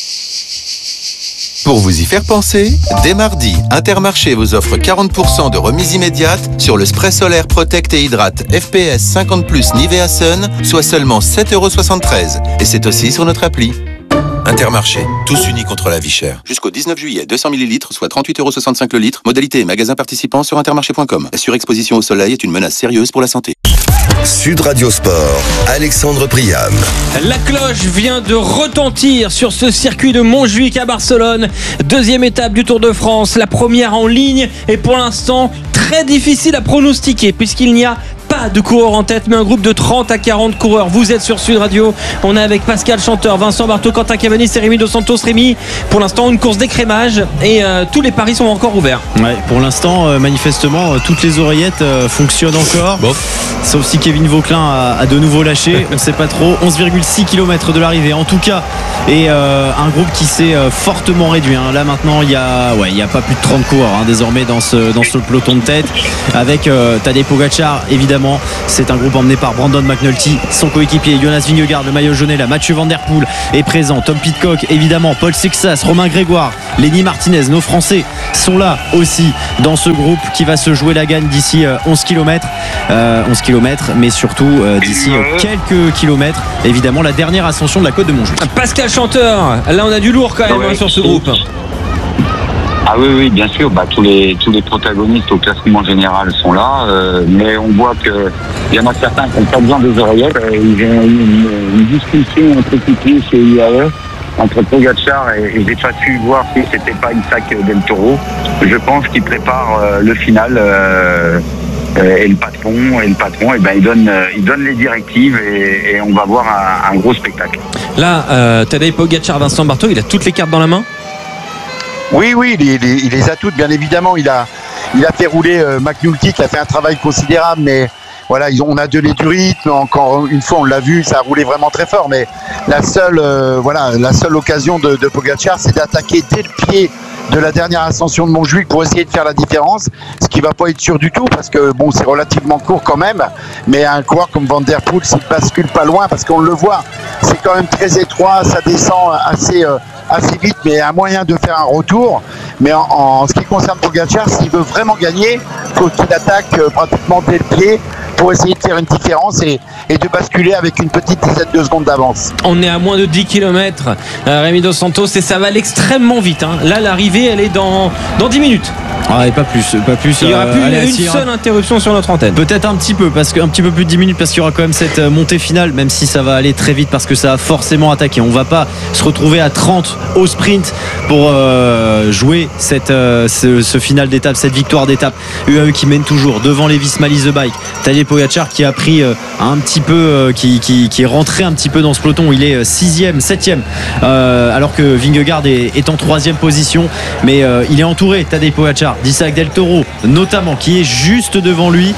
Pour vous y faire penser, dès mardi, Intermarché vous offre quarante pour cent de remise immédiate sur le spray solaire Protect et Hydrate F P S cinquante plus Nivea Sun, soit seulement sept euros soixante-treize. Et c'est aussi sur notre appli. Intermarché, tous unis contre la vie chère. Jusqu'au dix-neuf juillet, deux cents millilitres, soit trente-huit euros soixante-cinq le litre. Modalité et magasins participants sur intermarché point com. La surexposition au soleil est une menace sérieuse pour la santé. Sud Radio Sport, Alexandre Priam. La cloche vient de retentir sur ce circuit de Montjuic à Barcelone. Deuxième étape du Tour de France, la première en ligne et pour l'instant très difficile à pronostiquer puisqu'il n'y a pas pas de coureur en tête, mais un groupe de trente à quarante coureurs. Vous êtes sur Sud Radio. On est avec Pascal Chanteur, Vincent Barthaud, Quentin Cavani et Rémi Dos Santos. Rémi, pour l'instant, une course d'écrémage et euh, tous les paris sont encore ouverts. Ouais, pour l'instant, euh, manifestement, euh, toutes les oreillettes euh, fonctionnent encore. Bon. Sauf si Kevin Vauquelin a, a de nouveau lâché. On ne sait pas trop. onze virgule six kilomètres de l'arrivée, en tout cas. Et euh, un groupe qui s'est euh, fortement réduit. Hein. Là, maintenant, il y a, ouais, il y a pas plus de trente coureurs hein, désormais dans ce, dans ce peloton de tête. Avec euh, Tadej Pogacar, évidemment. C'est un groupe emmené par Brandon McNulty, son coéquipier Jonas Vingegaard, le maillot jaune là. Mathieu Van Der Poel est présent. Tom Pidcock, évidemment. Paul Sexas, Romain Grégoire, Lenny Martinez, nos Français sont là aussi dans ce groupe qui va se jouer la gagne d'ici euh, onze kilomètres. Euh, onze kilomètres, mais surtout euh, d'ici euh, quelques kilomètres. Évidemment, la dernière ascension de la côte de Montjuic. Pascal Chanteur, là on a du lourd quand même ouais, hein, sur ce groupe. Ah oui, oui, bien sûr. Bah, tous les tous les protagonistes au classement général sont là, euh, mais on voit que il y en a certains qui n'ont pas besoin des oreillettes. Euh, ils ont une, une discussion entre équipiers chez I A E, entre Pogacar et, et j'ai pas su voir si c'était pas Isaac Del Toro. Je pense qu'il prépare euh, le final. Euh, et le patron, et le patron, et ben il donne, il donne les directives et, et on va voir un, un gros spectacle. Là, euh, Tadej Pogacar, Vincent Barthaud, il a toutes les cartes dans la main. Oui, oui, il, il, il les a toutes, bien évidemment. Il a, il a fait rouler euh, McNulty qui a fait un travail considérable, mais voilà, ils ont, on a donné du rythme. Encore une fois, on l'a vu, ça a roulé vraiment très fort. Mais la seule, euh, voilà, la seule occasion de, de Pogacar, c'est d'attaquer dès le pied de la dernière ascension de Montjuic pour essayer de faire la différence, ce qui va pas être sûr du tout parce que bon, c'est relativement court quand même, mais un coureur comme Van Der Poel s'il bascule pas loin parce qu'on le voit, c'est quand même très étroit, ça descend assez euh, assez vite, mais un moyen de faire un retour. Mais en, en ce qui concerne Pogacar, s'il veut vraiment gagner, faut qu'il attaque euh, pratiquement dès le pied pour essayer de faire une différence et, et de basculer avec une petite dizaine de secondes d'avance. On est à moins de dix kilomètres, euh, Rémi Dos Santos, et ça va aller extrêmement vite. Hein. Là, l'arrivée, elle est dans, dans dix minutes. Ah, et pas plus, pas plus. Il n'y aura plus euh, une seule interruption sur notre antenne. Peut-être un petit peu, parce qu'un petit peu plus de dix minutes, parce qu'il y aura quand même cette montée finale, même si ça va aller très vite, parce que ça a forcément attaqué. On va pas se retrouver à trente au sprint pour euh, jouer cette, euh, ce, ce final d'étape, cette victoire d'étape. U A E qui mène toujours devant les Visma Lease the Bike. Tadej Pogacar qui a pris euh, un petit peu, euh, qui, qui, qui est rentré un petit peu dans ce peloton. Il est sixième, septième, euh, alors que Vingegaard est, est en troisième position, mais euh, il est entouré. Tadej Pogacar, d'Isaac Del Toro notamment, qui est juste devant lui.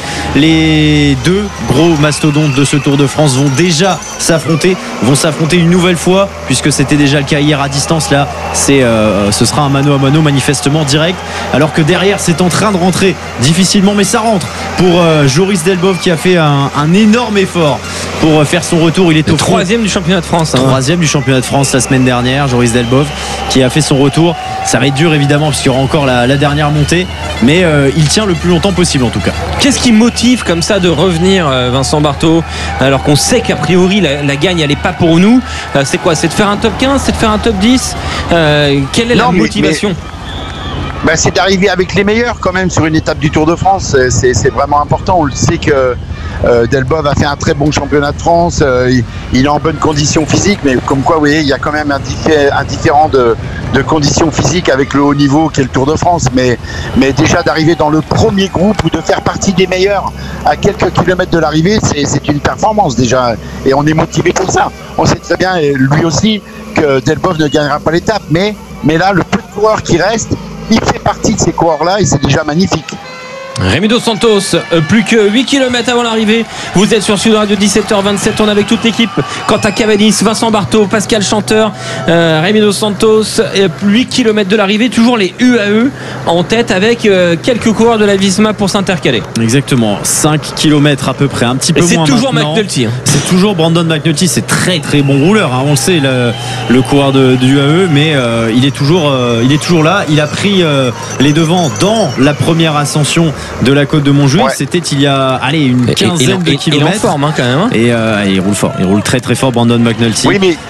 Les deux gros mastodontes de ce Tour de France vont déjà s'affronter, vont s'affronter une nouvelle fois, puisque c'était déjà le cas hier à distance. Là, c'est, euh, ce sera un mano à mano manifestement direct, alors que derrière c'est en train de rentrer difficilement, mais ça rentre pour euh, Joris Delbov qui a fait un, un énorme effort pour faire son retour. Il est au troisième du championnat de France. Hein. Troisième du championnat de France la semaine dernière, Joris Delbov qui a fait son retour. Ça va être dur évidemment parce qu'il y aura encore la, la dernière montée, mais euh, il tient le plus longtemps possible en tout cas. Qu'est-ce qui motive comme ça de revenir, euh, Vincent Barthaud, alors qu'on sait qu'a priori la, la gagne elle n'est pas pour nous? euh, C'est quoi? C'est de faire un top quinze? C'est de faire un top dix? euh, Quelle est non, la mais, motivation mais... Ben, c'est d'arriver avec les meilleurs quand même sur une étape du Tour de France. C'est, c'est vraiment important. On le sait que euh, Delbov a fait un très bon championnat de France. Euh, il, il est en bonne condition physique, mais comme quoi, vous voyez, il y a quand même un, diffé- un différent de, de conditions physiques avec le haut niveau qu'est le Tour de France. Mais, mais déjà d'arriver dans le premier groupe ou de faire partie des meilleurs à quelques kilomètres de l'arrivée, c'est, c'est une performance déjà. Et on est motivé pour ça. On sait très bien, et lui aussi, que Delbov ne gagnera pas l'étape. Mais, mais là, le peu de coureurs qui restent, il fait partie de ces coureurs-là et c'est déjà magnifique. Rémi Dos Santos, plus que huit kilomètres avant l'arrivée. Vous êtes sur Sud Radio, dix-sept heures vingt-sept. On est avec toute l'équipe. Quentin Cavani, Vincent Barthaud, Pascal Chanteur, euh, Rémi Dos Santos. Et huit kilomètres de l'arrivée. Toujours les U A E en tête avec euh, quelques coureurs de la Visma pour s'intercaler. Exactement. cinq kilomètres à peu près. Un petit peu et moins. C'est toujours maintenant. McNulty. Hein. C'est toujours Brandon McNulty. C'est très très bon rouleur. Hein. On le sait, le, le coureur de, de U A E. Mais euh, il, est toujours, euh, il est toujours là. Il a pris euh, les devants dans la première ascension de la côte de Montjuic. Ouais. C'était il y a allez, une quinzaine et, et, de kilomètres. Il est en forme hein, quand même. Hein. Et, euh, et il roule fort. Il roule très très fort, Brandon McNulty. Oui, mais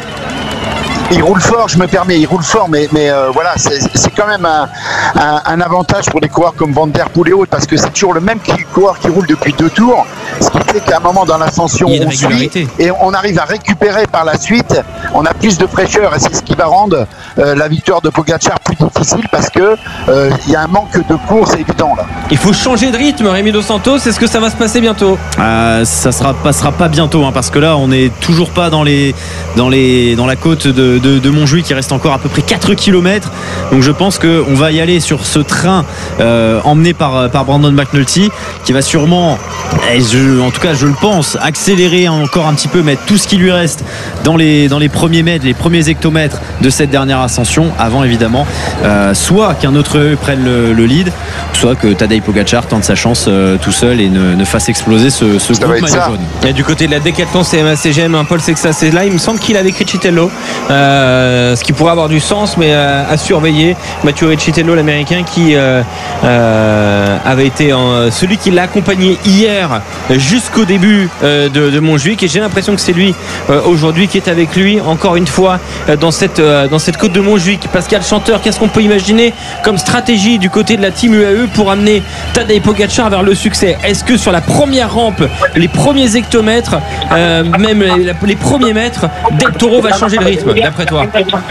il roule fort, je me permets, il roule fort, mais, mais euh, voilà, c'est, c'est quand même un, un, un avantage pour des coureurs comme Van Der Poel et autres, parce que c'est toujours le même coureur qui roule depuis deux tours, ce qui fait qu'à un moment dans l'ascension, on suit et on arrive à récupérer par la suite on a plus de fraîcheur et c'est ce qui va rendre euh, la victoire de Pogačar plus difficile parce que euh, il y a un manque de course évident là. Il faut changer de rythme, Rémi Dos Santos. Est-ce que ça va se passer bientôt? euh, Ça sera passera pas bientôt, hein, parce que là, on n'est toujours pas dans les dans les dans la côte de, de, de Montjuïc. Il reste encore à peu près quatre kilomètres. Donc je pense qu'on va y aller sur ce train euh, emmené par par Brandon McNulty, qui va sûrement, je, en tout cas, je le pense, accélérer encore un petit peu, mettre tout ce qui lui reste dans les dans les premiers mètres, les premiers hectomètres de cette dernière ascension, avant évidemment euh, soit qu'un autre prenne le, le lead, soit que Tadej Pogačar tente sa chance euh, tout seul et ne, ne fasse exploser ce, ce groupe maillot jaune. Et du côté de la Decathlon C M A C G M, Paul Sexas est là. Il me semble qu'il avait Riccitello, euh, ce qui pourrait avoir du sens, mais euh, à surveiller. Mathieu Riccitello, l'américain, qui euh, euh, avait été en, celui qui l'a accompagné hier jusqu'au début euh, de, de Montjuïc, et j'ai l'impression que c'est lui euh, aujourd'hui qui est avec lui encore une fois euh, dans cette euh, dans cette côte de Montjuïc. Pascal Chanteur, qu'est-ce qu'on peut imaginer comme stratégie du côté de la team U A E pour amener Tadej Pogačar vers le succès? Est-ce que sur la première rampe, les premiers hectomètres, euh, même les, les premiers mètres, Del Toro va changer le rythme, d'après toi?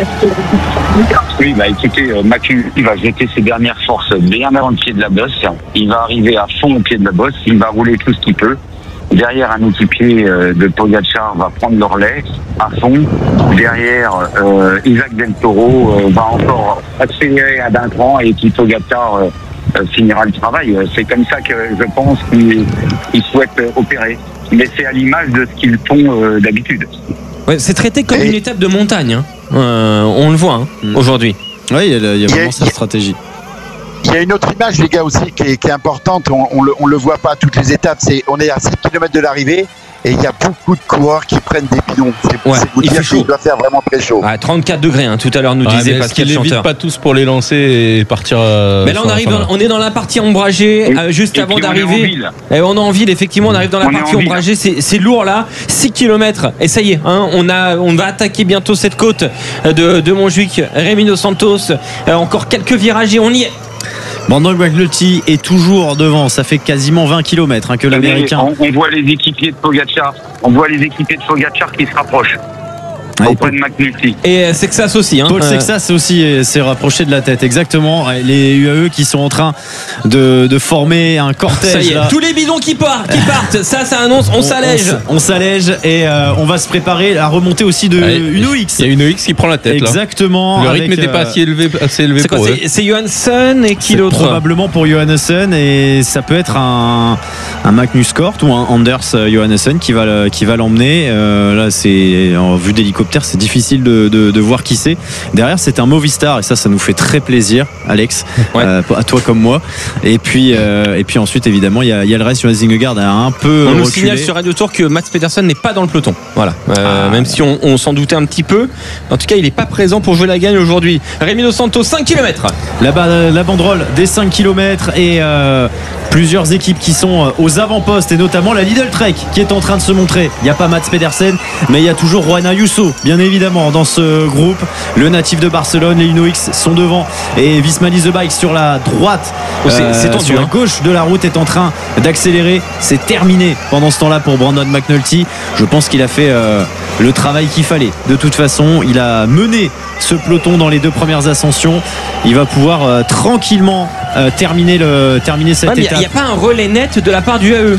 Oui, bah écoutez, euh, Mathieu, il va jeter ses dernières forces bien avant le pied de la bosse. Il va arriver à fond au pied de la bosse. Il va rouler tout ce qu'il peut. Derrière, un équipier euh, de Pogačar va prendre le relais à fond. Derrière, euh, Isaac Del Toro euh, va encore accélérer à d'un cran, et puis Pogačar euh, euh, finira le travail. C'est comme ça que je pense qu'ils ils souhaitent euh, opérer. Mais c'est à l'image de ce qu'ils font euh, d'habitude. Ouais, c'est traité comme et... une étape de montagne, hein. euh, on le voit hein, mmh. aujourd'hui. Oui, il y a, il y a vraiment sa stratégie. Il y a une autre image, les gars, aussi qui est, qui est importante. On, on, le, on le voit pas à toutes les étapes. C'est, on est à sept kilomètres de l'arrivée et il y a beaucoup de coureurs qui prennent des bidons. C'est, ouais, c'est vous il dire fait chaud. qu'il doit faire vraiment très chaud. Ah, trente-quatre degrés, hein, tout à l'heure nous ah, disait Pascal Chanteur. Ils pas tous pour les lancer et partir. Euh, mais là, on arrive, dans, on est dans la partie ombragée, oui. euh, juste et avant d'arriver. On, et on est en ville, effectivement. On arrive dans la on partie ombragée. C'est, c'est lourd là, six kilomètres. Et ça y est, hein, on a, on va attaquer bientôt cette côte de, de Montjuïc. Rémi Dos Santos, euh, encore quelques virages et on y est. Brandon McNulty est toujours devant, ça fait quasiment vingt kilomètres hein, que l'américain. On, on voit les équipiers de Pogačar, on voit les équipiers de Pogačar qui se rapprochent. Ah, auprès de McNulty. Et Sexas aussi. Hein. Paul Sexas aussi s'est rapproché de la tête, exactement. Les U A E qui sont en train de, de former un cortège. Ça y est, là. tous les bidons qui partent, qui partent. Ça, ça annonce, on, on s'allège. On, on s'allège et euh, on va se préparer à remonter aussi de ouais, Uno X. Il y a Uno X qui prend la tête. Exactement. Là. Le rythme n'était euh, pas assez élevé, assez élevé c'est pour quoi, eux. C'est, c'est Johansson et qui c'est l'autre? Probablement pour Johansson, et ça peut être un, un Magnus Cort ou un Anders Johansson qui va, qui va l'emmener. Euh, là, c'est en vue d'hélicoptère, c'est difficile De, de, de voir qui c'est. Derrière, c'est un Movistar, et ça, ça nous fait très plaisir, Alex, ouais. euh, à toi comme moi. Et puis, euh, et puis ensuite, évidemment, il y a, y a le reste. Jonas Vingegaard a un peu. On reculé. nous signale sur Radio Tour que Mats Pedersen n'est pas dans le peloton. Voilà. Euh, ah. Même si on, on s'en doutait un petit peu. En tout cas, il n'est pas présent pour jouer la gagne aujourd'hui. Rémi Dos Santos, cinq kilomètres. La, la banderole des cinq kilomètres et euh, plusieurs équipes qui sont aux avant-postes, et notamment la Lidl Trek qui est en train de se montrer. Il n'y a pas Mats Pedersen, mais il y a toujours Juan Ayuso, bien évidemment, dans ce groupe. Le natif de Barcelone, les Uno X sont devant, et Visma The Bike sur la droite, oh, c'est, c'est euh, tendu, sur hein. la gauche de la route, est en train d'accélérer. C'est terminé pendant ce temps-là pour Brandon McNulty. Je pense qu'il a fait euh, le travail qu'il fallait. De toute façon, il a mené ce peloton dans les deux premières ascensions. Il va pouvoir euh, tranquillement euh, terminer, le, terminer cette ouais, étape. Il n'y a, a pas un relais net de la part du U A E.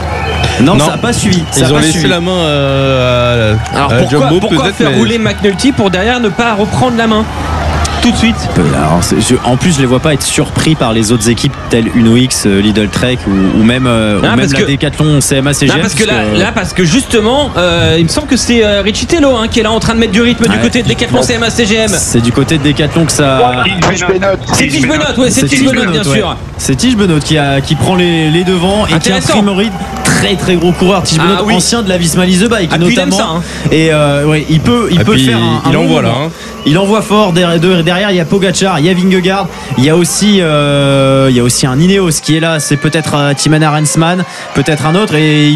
Non, non, ça n'a pas suivi. Ils ça ont pas laissé suivi. la main euh, à, Alors à pourquoi, Jumbo, pourquoi faire mais... rouler McNulty pour derrière ne pas reprendre la main tout de suite? Alors, je, en plus, je les vois pas être surpris par les autres équipes telles Uno X, euh, Lidl Trek ou, ou même, euh, non, ou même la que, Decathlon C M A C G M. Non, parce que, parce là, que là, parce que justement, euh, il me semble que c'est euh, Riccitello hein, qui est là en train de mettre du rythme ouais. du côté de Decathlon C M A C G M. C'est du côté de Decathlon que ça. C'est Tige Benoît, ouais, c'est Tige Benoît, bien sûr. C'est Tige Benoît qui, a, qui prend les, les devants et qui imprime au rythme. Très très gros coureur, Tige Benoît, ah, oui. ancien de la Visma The Bike, ah, notamment. Ça, hein. Et euh, ouais, il peut, il peut faire un. Il un envoie là. Hein. Il envoie fort. Derrière, derrière, il y a Pogačar, il y a Vingegaard, il y a aussi, euh, il y a aussi un Ineos qui est là. C'est peut-être euh, Timana Rensman, peut-être un autre, et il part très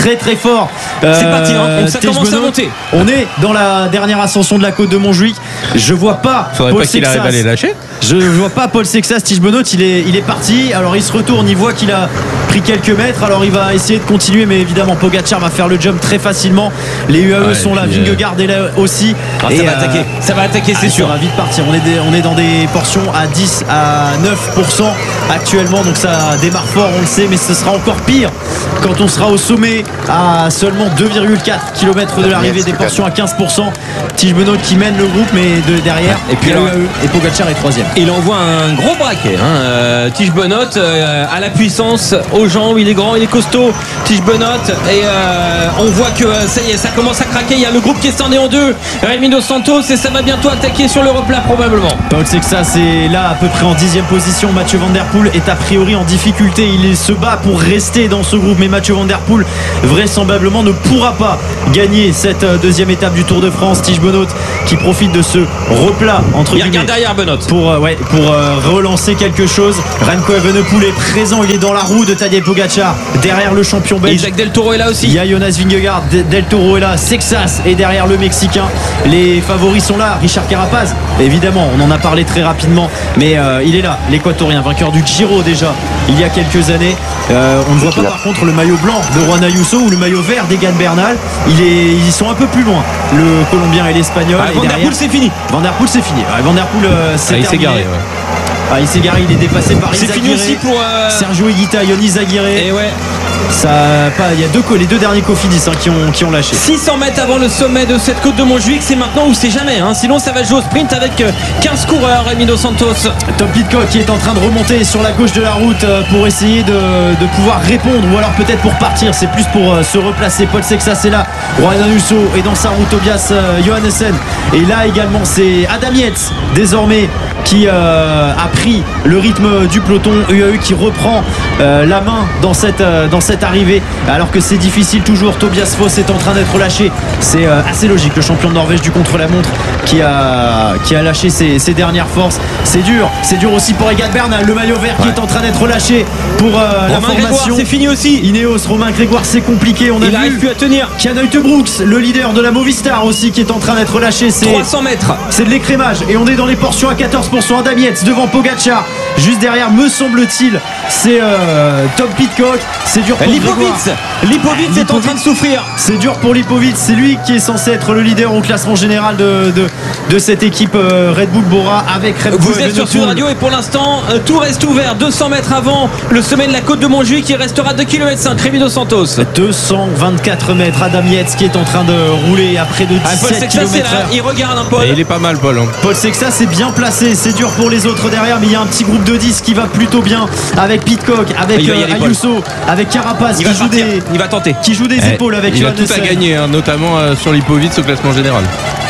très très fort. Euh, C'est parti, hein. Donc ça Tej commence Benoît. à monter. On est dans la dernière ascension de la côte de Montjuic. Je vois pas. Faudrait Paul pas qu'il Sexas. arrive à les lâcher. Je vois pas Paul Sexas. Tej Benoît, il est, il est parti. Alors il se retourne, il voit qu'il a pris quelques mètres. Alors il va essayer de continuer, mais évidemment Pogacar va faire le jump très facilement. Les U A E Ouais, sont là, puis, Vingegaard est là aussi. Ah, Et, ça va euh, attaquer, ça va attaquer, c'est ah, sûr. Ça va vite partir. On est, des- on est dans des portions à dix à neuf pour cent actuellement, donc ça démarre fort, on le sait, mais ce sera encore pire quand on sera au sommet à seulement deux virgule quatre kilomètres de l'arrivée, des portions à quinze pour cent. Tej Benoît qui mène le groupe, mais de derrière, Et puis il y a alors- U A E et Pogacar est troisième. Il envoie un gros braquet, hein. euh, Tej Benoît euh, à la puissance, aux jambes, il est grand, il est costaud, Tej Benoît, et euh, on voit que euh, ça y est, ça commence à craquer. Il y a le groupe qui est scindé en deux, Rémi Dos Santos, et ça va bientôt attaquer sur le replat probablement. Paul Sexas est là à peu près en dixième position. Mathieu Van Der Poel est a priori en difficulté. Il se bat pour rester dans ce groupe, mais Mathieu Van Der Poel vraisemblablement ne pourra pas gagner cette euh, deuxième étape du Tour de France. Tej Benoît qui profite de ce replat entre Il guillemets regarde derrière Benoît. pour, euh, ouais, pour euh, relancer quelque chose. Remco Evenepoel est présent, il est dans la roue de Tadej Pogacar derrière le champion belge. Isaac Del Toro est là aussi. Il y a Jonas Vingegaard, De- Del Toro est là, Sexas est derrière le Mexicain. Les favoris sont là, Richard Carapaz, évidemment, on en a parlé très rapidement, mais euh, il est là, l'Équatorien, vainqueur du Giro déjà il y a quelques années. Euh, on ne voit pas par contre le maillot blanc de Juan Ayuso ou le maillot vert d'Egan Bernal. Il est, ils sont un peu plus loin, le Colombien et l'Espagnol. Ah, Et Van Der derrière- Poel, c'est fini. Van Der Poel, c'est fini. Ouais, Van Der Poel, euh, c'est Ah, il s'est terminé. garé. Ouais. Ah, il s'est garé, il est dépassé par C'est fini Izaguirre, aussi pour euh, Sergio Higuita, Yonis Aguirre. et ouais. Ça, pas, il y a deux, co- les deux derniers Cofidis hein, qui, ont, qui ont lâché. six cents mètres avant le sommet de cette côte de Montjuic, c'est maintenant ou c'est jamais, hein. Sinon ça va jouer au sprint avec euh, quinze coureurs. Rémi Dos Santos. Tom Pidcock qui est en train de remonter sur la gauche de la route euh, pour essayer de, de pouvoir répondre ou alors peut-être pour partir, c'est plus pour euh, se replacer. Paul Sexas est là, Juan Ayuso est dans sa route, Tobias euh, Johannessen et là également c'est Adam Yates désormais qui euh, a pris le rythme du peloton. U A E qui reprend euh, la main dans cette, euh, dans cette arrivée alors que c'est difficile toujours. Tobias Foss est en train d'être lâché, c'est euh, assez logique, le champion de Norvège du contre-la-montre qui a, qui a lâché ses, ses dernières forces. C'est dur, c'est dur aussi pour Egan Bernal, le maillot vert qui est en train d'être lâché pour euh, la Romain Grégoire, formation. c'est fini aussi. Ineos, Romain Grégoire, c'est compliqué, on a Il vu. n'arrive plus à tenir. Kianoute Brooks, le leader de la Movistar aussi qui est en train d'être lâché. C'est trois cents mètres. c'est de l'écrémage et on est dans les portions à quatorze pour cent. Adam Yates devant Pogacar, juste derrière me semble-t-il c'est euh, Tom Pidcock. C'est dur pour Grégoire. Lipovic. Lipovic est en train de souffrir. C'est dur pour Lipovic, c'est lui qui est censé être le leader au classement général de, de, de cette équipe euh, Red Bull Bora avec Remco Vous êtes sur Evenepoel. Sud Radio et pour l'instant euh, tout reste ouvert. deux cents mètres avant le sommet de la côte de Montjuic, il restera deux virgule cinq kilomètres. Rémi Dos Santos. deux cent vingt-quatre mètres. Adam Yates qui est en train de rouler à près de Ah, Paul dix-sept Sexas c'est kilomètres là, heure. il regarde un Paul. Et il est pas mal, Paul. hein. Paul Sexas est bien placé, c'est dur pour les autres derrière, mais il y a un petit groupe de dix qui va plutôt bien avec Pidcock, avec Il va y euh, aller, Paul. Ayuso, avec Carapaz Il qui va joue, partir. des, Il va tenter. qui joue des Eh, épaules avec il a tout à Johannessen. gagner, hein, notamment euh, sur Lipovic au classement général.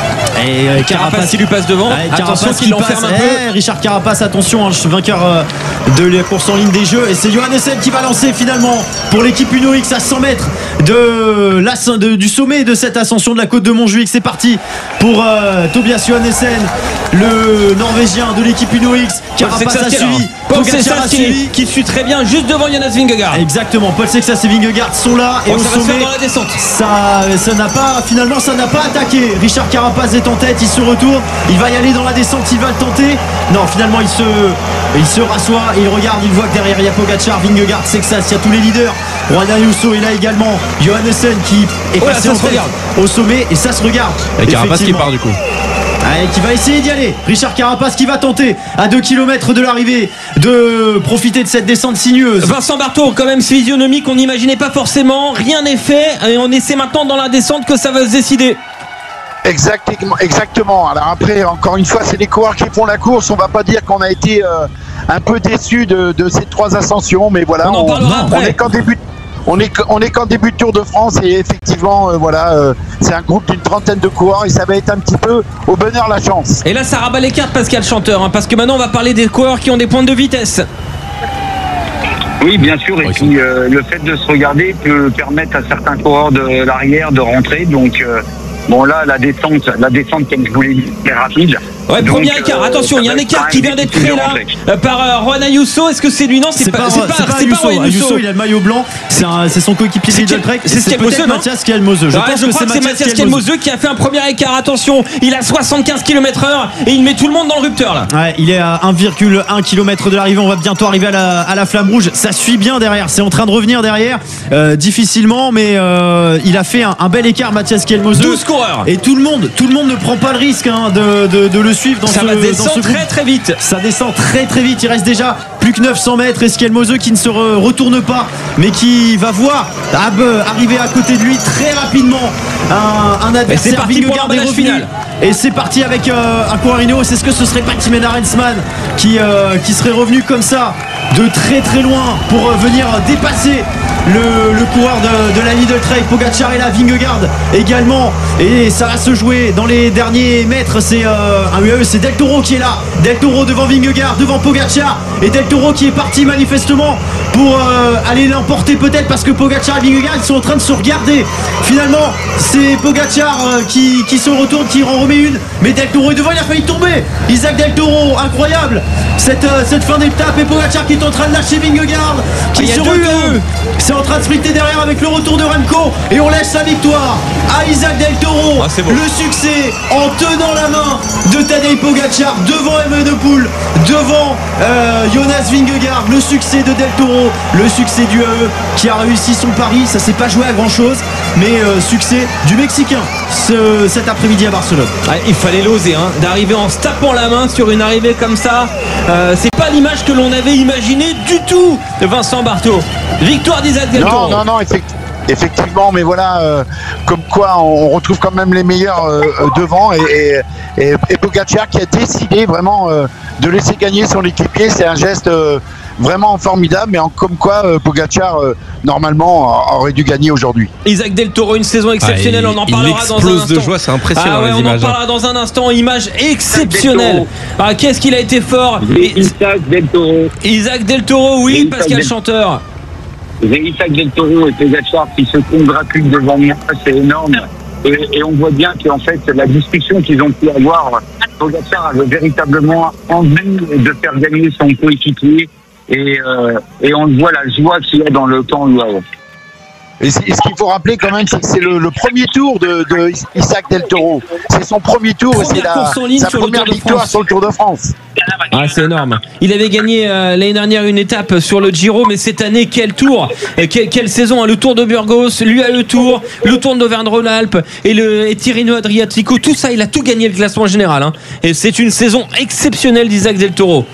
Et euh, Carapaz qui lui passe devant. Ouais, Attention Carapaz qu'il qui l'enferme passe. un peu. Eh, Richard Carapaz, attention, hein, vainqueur euh, de la course en ligne des Jeux. Et c'est Johannessen qui va lancer finalement pour l'équipe Uno X à cent mètres de la, de, du sommet de cette ascension de la côte de Montjuic. C'est parti pour euh, Tobias Johannessen, le Norvégien de l'équipe Uno X. Carapaz a suivi. Paul Pogacar Sexas a qui, suivi. qui suit très bien juste devant Jonas Vingegaard. Exactement, Paul Sexas et Vingegaard sont là et Oh, au ça va se sommet faire dans la descente. ça, ça n'a pas finalement ça n'a pas attaqué. Richard Carapaz est en tête, il se retourne, il va y aller dans la descente, il va le tenter. Non, finalement il se il se rassoit et il regarde, il voit que derrière il y a Pogacar, Vingegaard, Sexas, il y a tous les leaders. Juan Ayuso est là également, Johannessen qui est Oh là, passé ça en se tête regarde. au sommet et ça se regarde. Et Carapaz qui Effectivement. part du coup. Allez, qui va essayer d'y aller. Richard Carapaz qui va tenter à deux kilomètres de l'arrivée de profiter de cette descente sinueuse. Vincent Barthaud, quand même physionomie qu'on n'imaginait pas forcément. Rien n'est fait et on essaie maintenant dans la descente que ça va se décider. Exactement, exactement. Alors après, encore une fois, c'est les coureurs qui font la course. On va pas dire qu'on a été euh, un peu déçus de, de ces trois ascensions, mais voilà, On en parlera on après. est qu'en début. On est, on est qu'en début de Tour de France et effectivement, euh, voilà, euh, c'est un groupe d'une trentaine de coureurs et ça va être un petit peu au bonheur la chance. Et là, ça rabat les cartes, Pascal Chanteur, hein, parce que maintenant, on va parler des coureurs qui ont des pointes de vitesse. Oui, bien sûr. Et puis euh, le fait de se regarder peut permettre à certains coureurs de l'arrière de rentrer. Donc euh, bon là, la descente, la descente, comme je vous l'ai dit, est rapide. Ouais, Donc, premier écart. euh, Attention, il y a un écart qui vient d'être créé là euh, par euh, Juan Ayuso. Est-ce que c'est lui? Non, c'est pas, c'est pas, c'est pas c'est Ayuso. pas Ayuso. Ayuso, il a le maillot blanc. C'est, un, c'est son coéquipier Lidl Trek. C'est Skelmoseux, non? Mathias Skelmoseux. Je, ouais, pense je que crois c'est que c'est Mathias Mathias Skelmoseux qui a fait un premier écart. Attention, il a soixante-quinze kilomètres heure et il met tout le monde dans le rupteur là. Ouais, il est à un virgule un kilomètre de l'arrivée. On va bientôt arriver à la, à la flamme rouge. Ça suit bien derrière. C'est en train de revenir derrière. Euh, difficilement, mais euh, il a fait un, un bel écart, Mathias Skelmoseux. douze coureurs. Et tout le monde, tout le monde ne prend pas le risque hein, de, de, de le suivre dans ça ce va descendre dans ce très très vite. Ça descend très très vite. Il reste déjà plus que neuf cents mètres. Et Skelmoseux qui ne se re- retourne pas, mais qui va voir Ab arriver à côté de lui très rapidement. Un, un adversaire. Et c'est parti pour l'emballage final. Et c'est parti avec euh, un coureur Ineos. Est-ce que ce serait pas Timena Rensman qui, euh, qui serait revenu comme ça de très très loin pour euh, venir dépasser le, le coureur de, de la Lidl Trek? Pogacar est là, Vingegaard également. Et ça va se jouer dans les derniers mètres. C'est euh, un U A E, c'est Del Toro qui est là. Del Toro devant Vingegaard, devant Pogacar. Et Del Toro qui est parti manifestement pour euh, aller l'emporter peut-être parce que Pogacar et Vingegaard ils sont en train de se regarder. Finalement, c'est Pogacar euh, qui, qui se retourne, qui en remet une. Mais Del Toro est devant, il a failli tomber. Isaac Del Toro, incroyable cette, euh, cette fin d'étape. Et Pogacar qui est en train de lâcher Vingegaard qui ah, se retourne. C'est en train de sprinter derrière avec le retour de Remco. Et on laisse la victoire à Isaac Del Toro. Ah, le succès en tenant la main de Tadej Pogacar devant Evenepoel, devant euh, Jonas Vingegaard. Le succès de Del Toro, le succès du A E qui a réussi son pari. Ça s'est pas joué à grand chose, mais euh, succès du Mexicain ce, cet après-midi à Barcelone. Ah, il fallait l'oser hein, d'arriver en se tapant la main sur une arrivée comme ça. Euh, c'est pas l'image que l'on avait imaginée du tout de Vincent Barthaud. Victoire d'Isaac Del Toro. Non, non, non, effectivement. Effectivement, mais voilà, euh, comme quoi on retrouve quand même les meilleurs euh, devant et, et, et Pogacar qui a décidé vraiment euh, de laisser gagner son équipier, c'est un geste euh, vraiment formidable, mais en, comme quoi euh, Pogacar euh, normalement aurait dû gagner aujourd'hui. Isaac Del Toro, une saison exceptionnelle, ah, il, on en parlera dans un instant. Il explose de joie, c'est impressionnant. Ah ouais, les on images, en parlera dans un instant. Image exceptionnelle. Ah, qu'est-ce qu'il a été fort. Et Isaac Del Toro. Isaac Del Toro, oui, Pascal Del... Chanteur. J'ai Isaac Del Toro et Pogacar qui se congratulent devant moi, c'est énorme. Et, et on voit bien qu'en fait, la discussion qu'ils ont pu avoir, Pogacar avait véritablement envie de faire gagner son coéquipier. Et, euh, et on voit la joie qu'il y a dans le camp U A E. Et, et ce qu'il faut rappeler quand même, c'est que c'est le, le premier tour de, de Isaac Del Toro. C'est son premier tour et c'est la, sa première victoire sur le Tour de France. Ah, c'est énorme. Il avait gagné euh, l'année dernière une étape sur le Giro, mais cette année, quel tour, euh, quelle, quelle saison hein, le Tour de Burgos, l'U A E Tour, le Tour d'Auvergne-Rhône-Alpes et le et Tirreno Adriatico, tout ça, il a tout gagné le classement général. Hein. Et c'est une saison exceptionnelle d'Isaac Del Toro.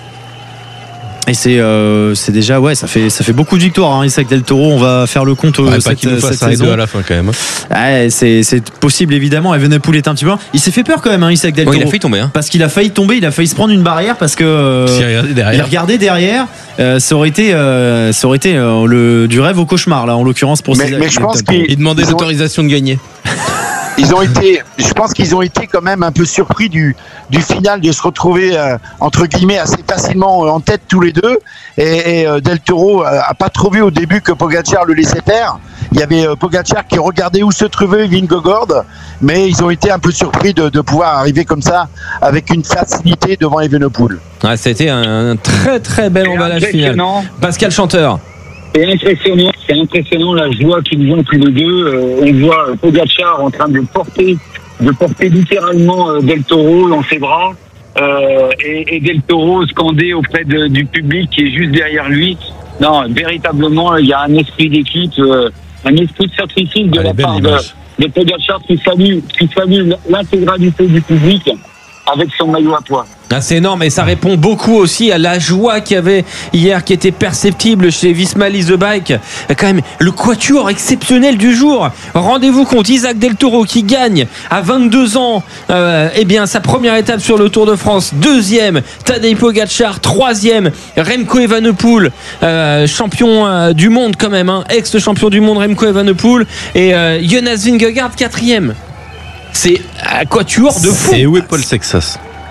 Et c'est, euh, c'est déjà, ouais, ça fait, ça fait beaucoup de victoires, hein, Isaac Del Toro. On va faire le compte ouais, cette, qu'il nous fasse cette un saison. deux à la fin quand même. Ouais, c'est, c'est possible évidemment. Evenepoel est un petit peu. Il s'est fait peur quand même, hein, Isaac Del Toro. Ouais, il a failli tomber. Hein. Parce qu'il a failli tomber, il a failli se prendre une barrière parce que. Euh, il regardait derrière. Il regardait derrière. Euh, ça aurait été, euh, ça aurait été euh, le, du rêve au cauchemar là, en l'occurrence pour. Mais, ces mais je pense qu'il il demandait l'autorisation ont... de gagner. Ils ont été, je pense qu'ils ont été quand même un peu surpris du, du final de se retrouver euh, entre guillemets assez facilement en tête tous les deux. Et, et euh, Del Toro a, a pas trouvé au début que Pogacar le laissait faire. Il y avait euh, Pogacar qui regardait où se trouvait Vingegaard, mais ils ont été un peu surpris de, de pouvoir arriver comme ça avec une facilité devant Evenepoel. Ah, ça a été un, un très très bel emballage final. Pascal Chanteur. C'est impressionnant, c'est impressionnant la joie qu'ils ont tous les deux. Euh, on voit Pogacar en train de porter, de porter littéralement euh, Del Toro dans ses bras euh, et, et Del Toro scandé auprès de, du public qui est juste derrière lui. Non, véritablement, il y a un esprit d'équipe, euh, un esprit de sacrifice de ah, la part de, de Pogacar qui salue, qui salue l'intégralité du public avec son maillot à pois. Ah, c'est énorme et ça répond beaucoup aussi à la joie qu'il y avait hier qui était perceptible chez Visma Lease the Bike. Quand même, le quatuor exceptionnel du jour. Rendez-vous compte, Isaac Del Toro qui gagne à vingt-deux ans euh, eh bien, sa première étape sur le Tour de France. Deuxième, Tadej Pogacar. Troisième, Remco Evenepoel, euh, champion euh, du monde quand même, hein, ex-champion du monde Remco Evenepoel. Et euh, Jonas Vingegaard, quatrième. C'est un quatuor de fou. Et où est Paul Sexas?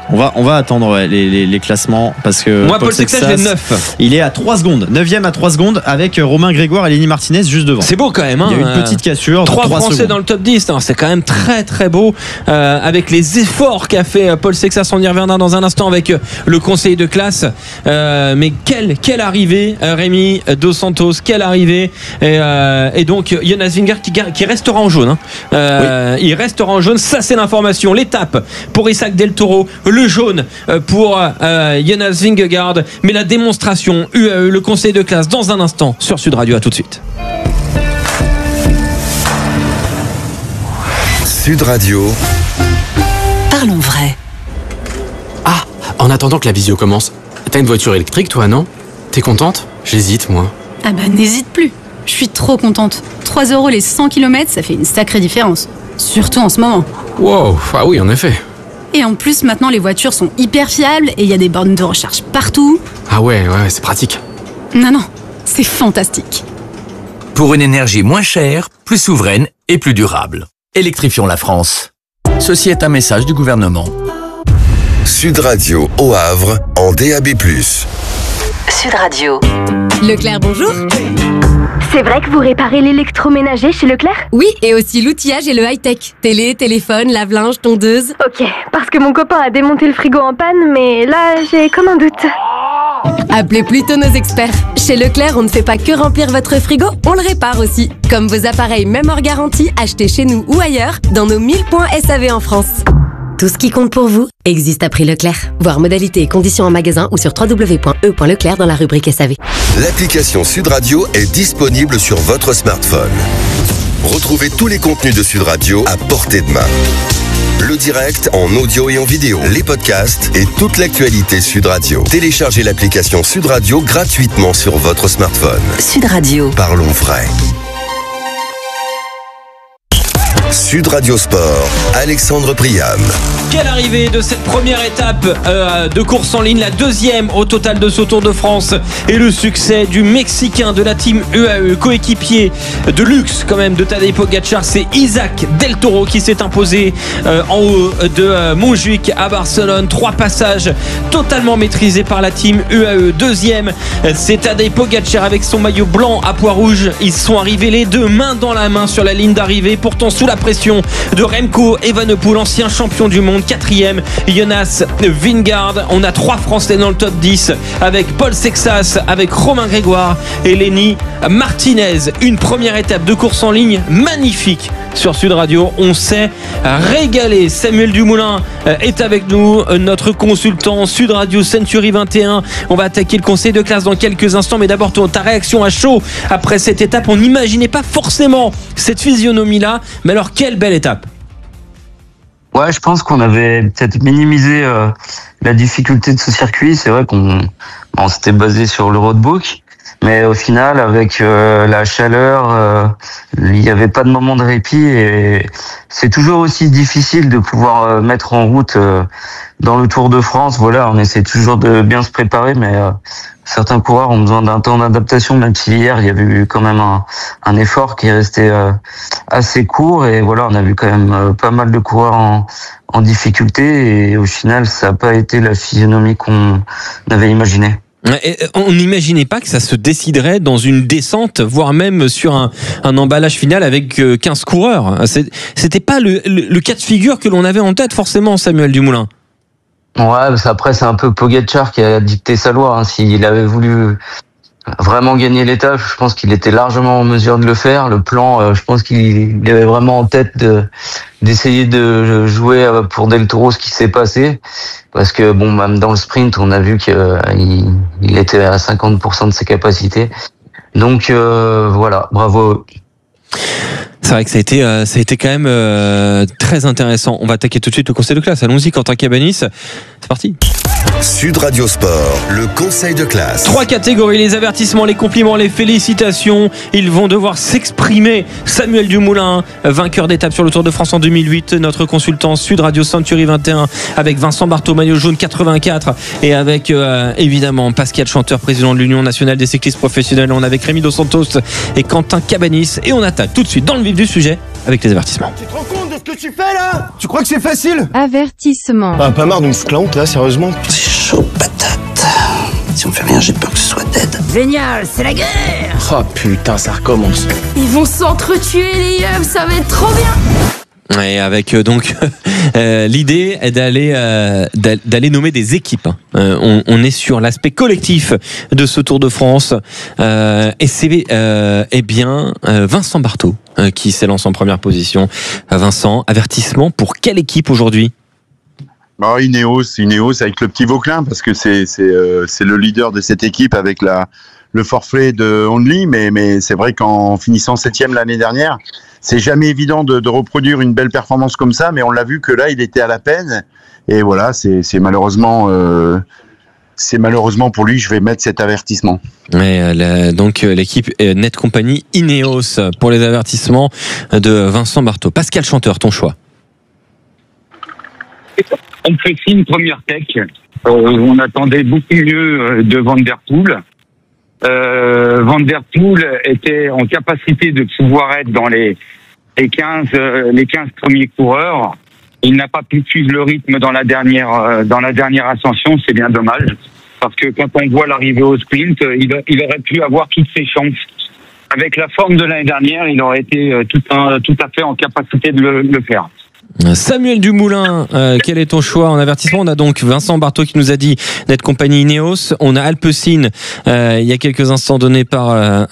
On va, on va attendre ouais, les, les, les classements parce que moi Paul, Paul Sexas j'ai neuf. Il est à trois secondes, neuvième à trois secondes avec Romain Grégoire et Lenny Martinez juste devant. C'est beau quand même hein. Il y a une petite cassure. trois Français secondes. Dans le top dix, non, c'est quand même très très beau euh, avec les efforts qu'a fait Paul Sexas. On y reviendra dans un instant avec le conseil de classe. Euh, mais quelle, quelle arrivée Rémi Dos Santos, quelle arrivée et, euh, et donc Jonas Vingegaard qui, qui restera en jaune hein. euh, oui. Il restera en jaune, ça c'est l'information. L'étape pour Isaac Del Toro, le jaune pour euh, Jonas Vingegaard, mais la démonstration U A E, le conseil de classe dans un instant sur Sud Radio. À tout de suite. Sud Radio. Parlons vrai. Ah, en attendant que la visio commence, t'as une voiture électrique toi, non? T'es contente? J'hésite moi. Ah bah n'hésite plus, je suis trop contente. trois euros les cent kilomètres, ça fait une sacrée différence. Surtout en ce moment. Wow, ah oui en effet. Et en plus, maintenant, les voitures sont hyper fiables et il y a des bornes de recharge partout. Ah ouais, ouais, c'est pratique. Non, non, c'est fantastique. Pour une énergie moins chère, plus souveraine et plus durable. Électrifions la France. Ceci est un message du gouvernement. Sud Radio au Havre en D A B plus. Sud Radio. Leclerc, bonjour. C'est vrai que vous réparez l'électroménager chez Leclerc? Oui, et aussi l'outillage et le high-tech. Télé, téléphone, lave-linge, tondeuse. Ok, parce que mon copain a démonté le frigo en panne, mais là, j'ai comme un doute. Appelez plutôt nos experts. Chez Leclerc, on ne fait pas que remplir votre frigo, on le répare aussi. Comme vos appareils même hors garantie, achetés chez nous ou ailleurs, dans nos mille points S A V en France. Tout ce qui compte pour vous existe à prix Leclerc. Voir modalités et conditions en magasin ou sur w w w point e point leclerc dans la rubrique S A V. L'application Sud Radio est disponible sur votre smartphone. Retrouvez tous les contenus de Sud Radio à portée de main. Le direct en audio et en vidéo, les podcasts et toute l'actualité Sud Radio. Téléchargez l'application Sud Radio gratuitement sur votre smartphone. Sud Radio. Parlons vrai. Sud Radio Sport, Alexandre Priam. Quelle arrivée de cette première étape euh, de course en ligne, la deuxième au total de ce Tour de France, et le succès du Mexicain de la team U A E, coéquipier de luxe quand même de Tadej Pogacar. C'est Isaac Del Toro qui s'est imposé euh, en haut de euh, Montjuic à Barcelone. Trois passages totalement maîtrisés par la team U A E. Deuxième, c'est Tadej Pogacar avec son maillot blanc à pois rouge. Ils sont arrivés les deux main dans la main sur la ligne d'arrivée, pourtant sous la pression de Remco Evenepoel, ancien champion du monde. Quatrième, Jonas Vingegaard. On a trois Français dans le top dix avec Paul Sexas, avec Romain Grégoire et Lenny Martinez. Une première étape de course en ligne magnifique sur Sud Radio. On s'est régalé. Samuel Dumoulin est avec nous, notre consultant Sud Radio Century vingt et un. On va attaquer le conseil de classe dans quelques instants, mais d'abord ta réaction à chaud après cette étape. On n'imaginait pas forcément cette physionomie là, mais alors quelle belle étape. Ouais, je pense qu'on avait peut-être minimisé euh, la difficulté de ce circuit. C'est vrai qu'on on s'était basé sur le roadbook, mais au final, avec euh, la chaleur, euh, il n'y avait pas de moment de répit, et c'est toujours aussi difficile de pouvoir euh, mettre en route euh, dans le Tour de France. Voilà, on essaie toujours de bien se préparer, mais euh, certains coureurs ont besoin d'un temps d'adaptation, même si hier il y avait eu quand même un, un effort qui est resté euh, assez court, et voilà, on a vu quand même euh, pas mal de coureurs en, en difficulté, et au final ça n'a pas été la physionomie qu'on avait imaginée. On n'imaginait pas que ça se déciderait dans une descente, voire même sur un, un emballage final avec quinze coureurs. C'était pas le, le, le cas de figure que l'on avait en tête forcément, Samuel Dumoulin. Ouais, après c'est un peu Pogacar qui a dicté sa loi. Hein. S'il avait voulu vraiment gagner l'étape, je pense qu'il était largement en mesure de le faire. Le plan, je pense qu'il avait vraiment en tête de, d'essayer de jouer pour Del Toro ce qui s'est passé. Parce que bon, même dans le sprint, on a vu qu'il il était à cinquante pour cent de ses capacités. Donc euh, voilà, bravo. C'est vrai que ça a été, euh, ça a été quand même euh, très intéressant. On va attaquer tout de suite le conseil de classe. Allons-y, Quentin Cabanis. C'est parti. Sud Radio Sport, le conseil de classe. Trois catégories, les avertissements, les compliments, les félicitations. Ils vont devoir s'exprimer. Samuel Dumoulin, vainqueur d'étape sur le Tour de France en deux mille huit. Notre consultant Sud Radio Century vingt et un avec Vincent Barthaud, maillot jaune quatre-vingt-quatre. Et avec euh, évidemment Pascal Chanteur, président de l'Union nationale des cyclistes professionnels. On est avec Rémi Dos Santos et Quentin Cabanis. Et on attaque tout de suite dans le vif du sujet avec les avertissements. Tu te rends compte de ce ce que tu fais là? Tu crois que c'est facile? Avertissement. Ah, pas marre d'une sclante là, sérieusement? C'est chaud patate. Si on fait rien, j'ai peur que ce soit dead. Génial, c'est la guerre. Oh putain, ça recommence. Ils vont s'entretuer les yeux, ça va être trop bien. Et avec euh, donc euh, l'idée est d'aller euh, d'aller nommer des équipes. Euh, on, on est sur l'aspect collectif de ce Tour de France euh, et c'est euh, eh bien euh, Vincent Barthaud euh, qui s'élance en première position. Vincent, avertissement pour quelle équipe aujourd'hui? Oh, Ineos, Ineos avec le petit Vauclin parce que c'est c'est euh, c'est le leader de cette équipe avec la le forfait de Only, mais mais c'est vrai qu'en finissant septième l'année dernière, c'est jamais évident de, de reproduire une belle performance comme ça, mais on l'a vu que là il était à la peine et voilà c'est c'est malheureusement euh, c'est malheureusement pour lui je vais mettre cet avertissement. Ouais, la, donc l'équipe Net Company Ineos pour les avertissements de Vincent Barthaud. Pascal Chanteur, ton choix? On fait une première tech. Euh, on attendait beaucoup mieux de Van Der Poel. Euh, Van Der Poel était en capacité de pouvoir être dans les les quinze euh, les quinze premiers coureurs. Il n'a pas pu suivre le rythme dans la dernière euh, dans la dernière ascension. C'est bien dommage parce que quand on voit l'arrivée au sprint, il, il aurait pu avoir toutes ses chances. Avec la forme de l'année dernière, il aurait été euh, tout un, tout à fait en capacité de le, de le faire. Samuel Dumoulin, euh, quel est ton choix en avertissement? On a donc Vincent Barthaud qui nous a dit d'être compagnie Ineos. On a Alpecin, euh, il y a quelques instants donné par euh,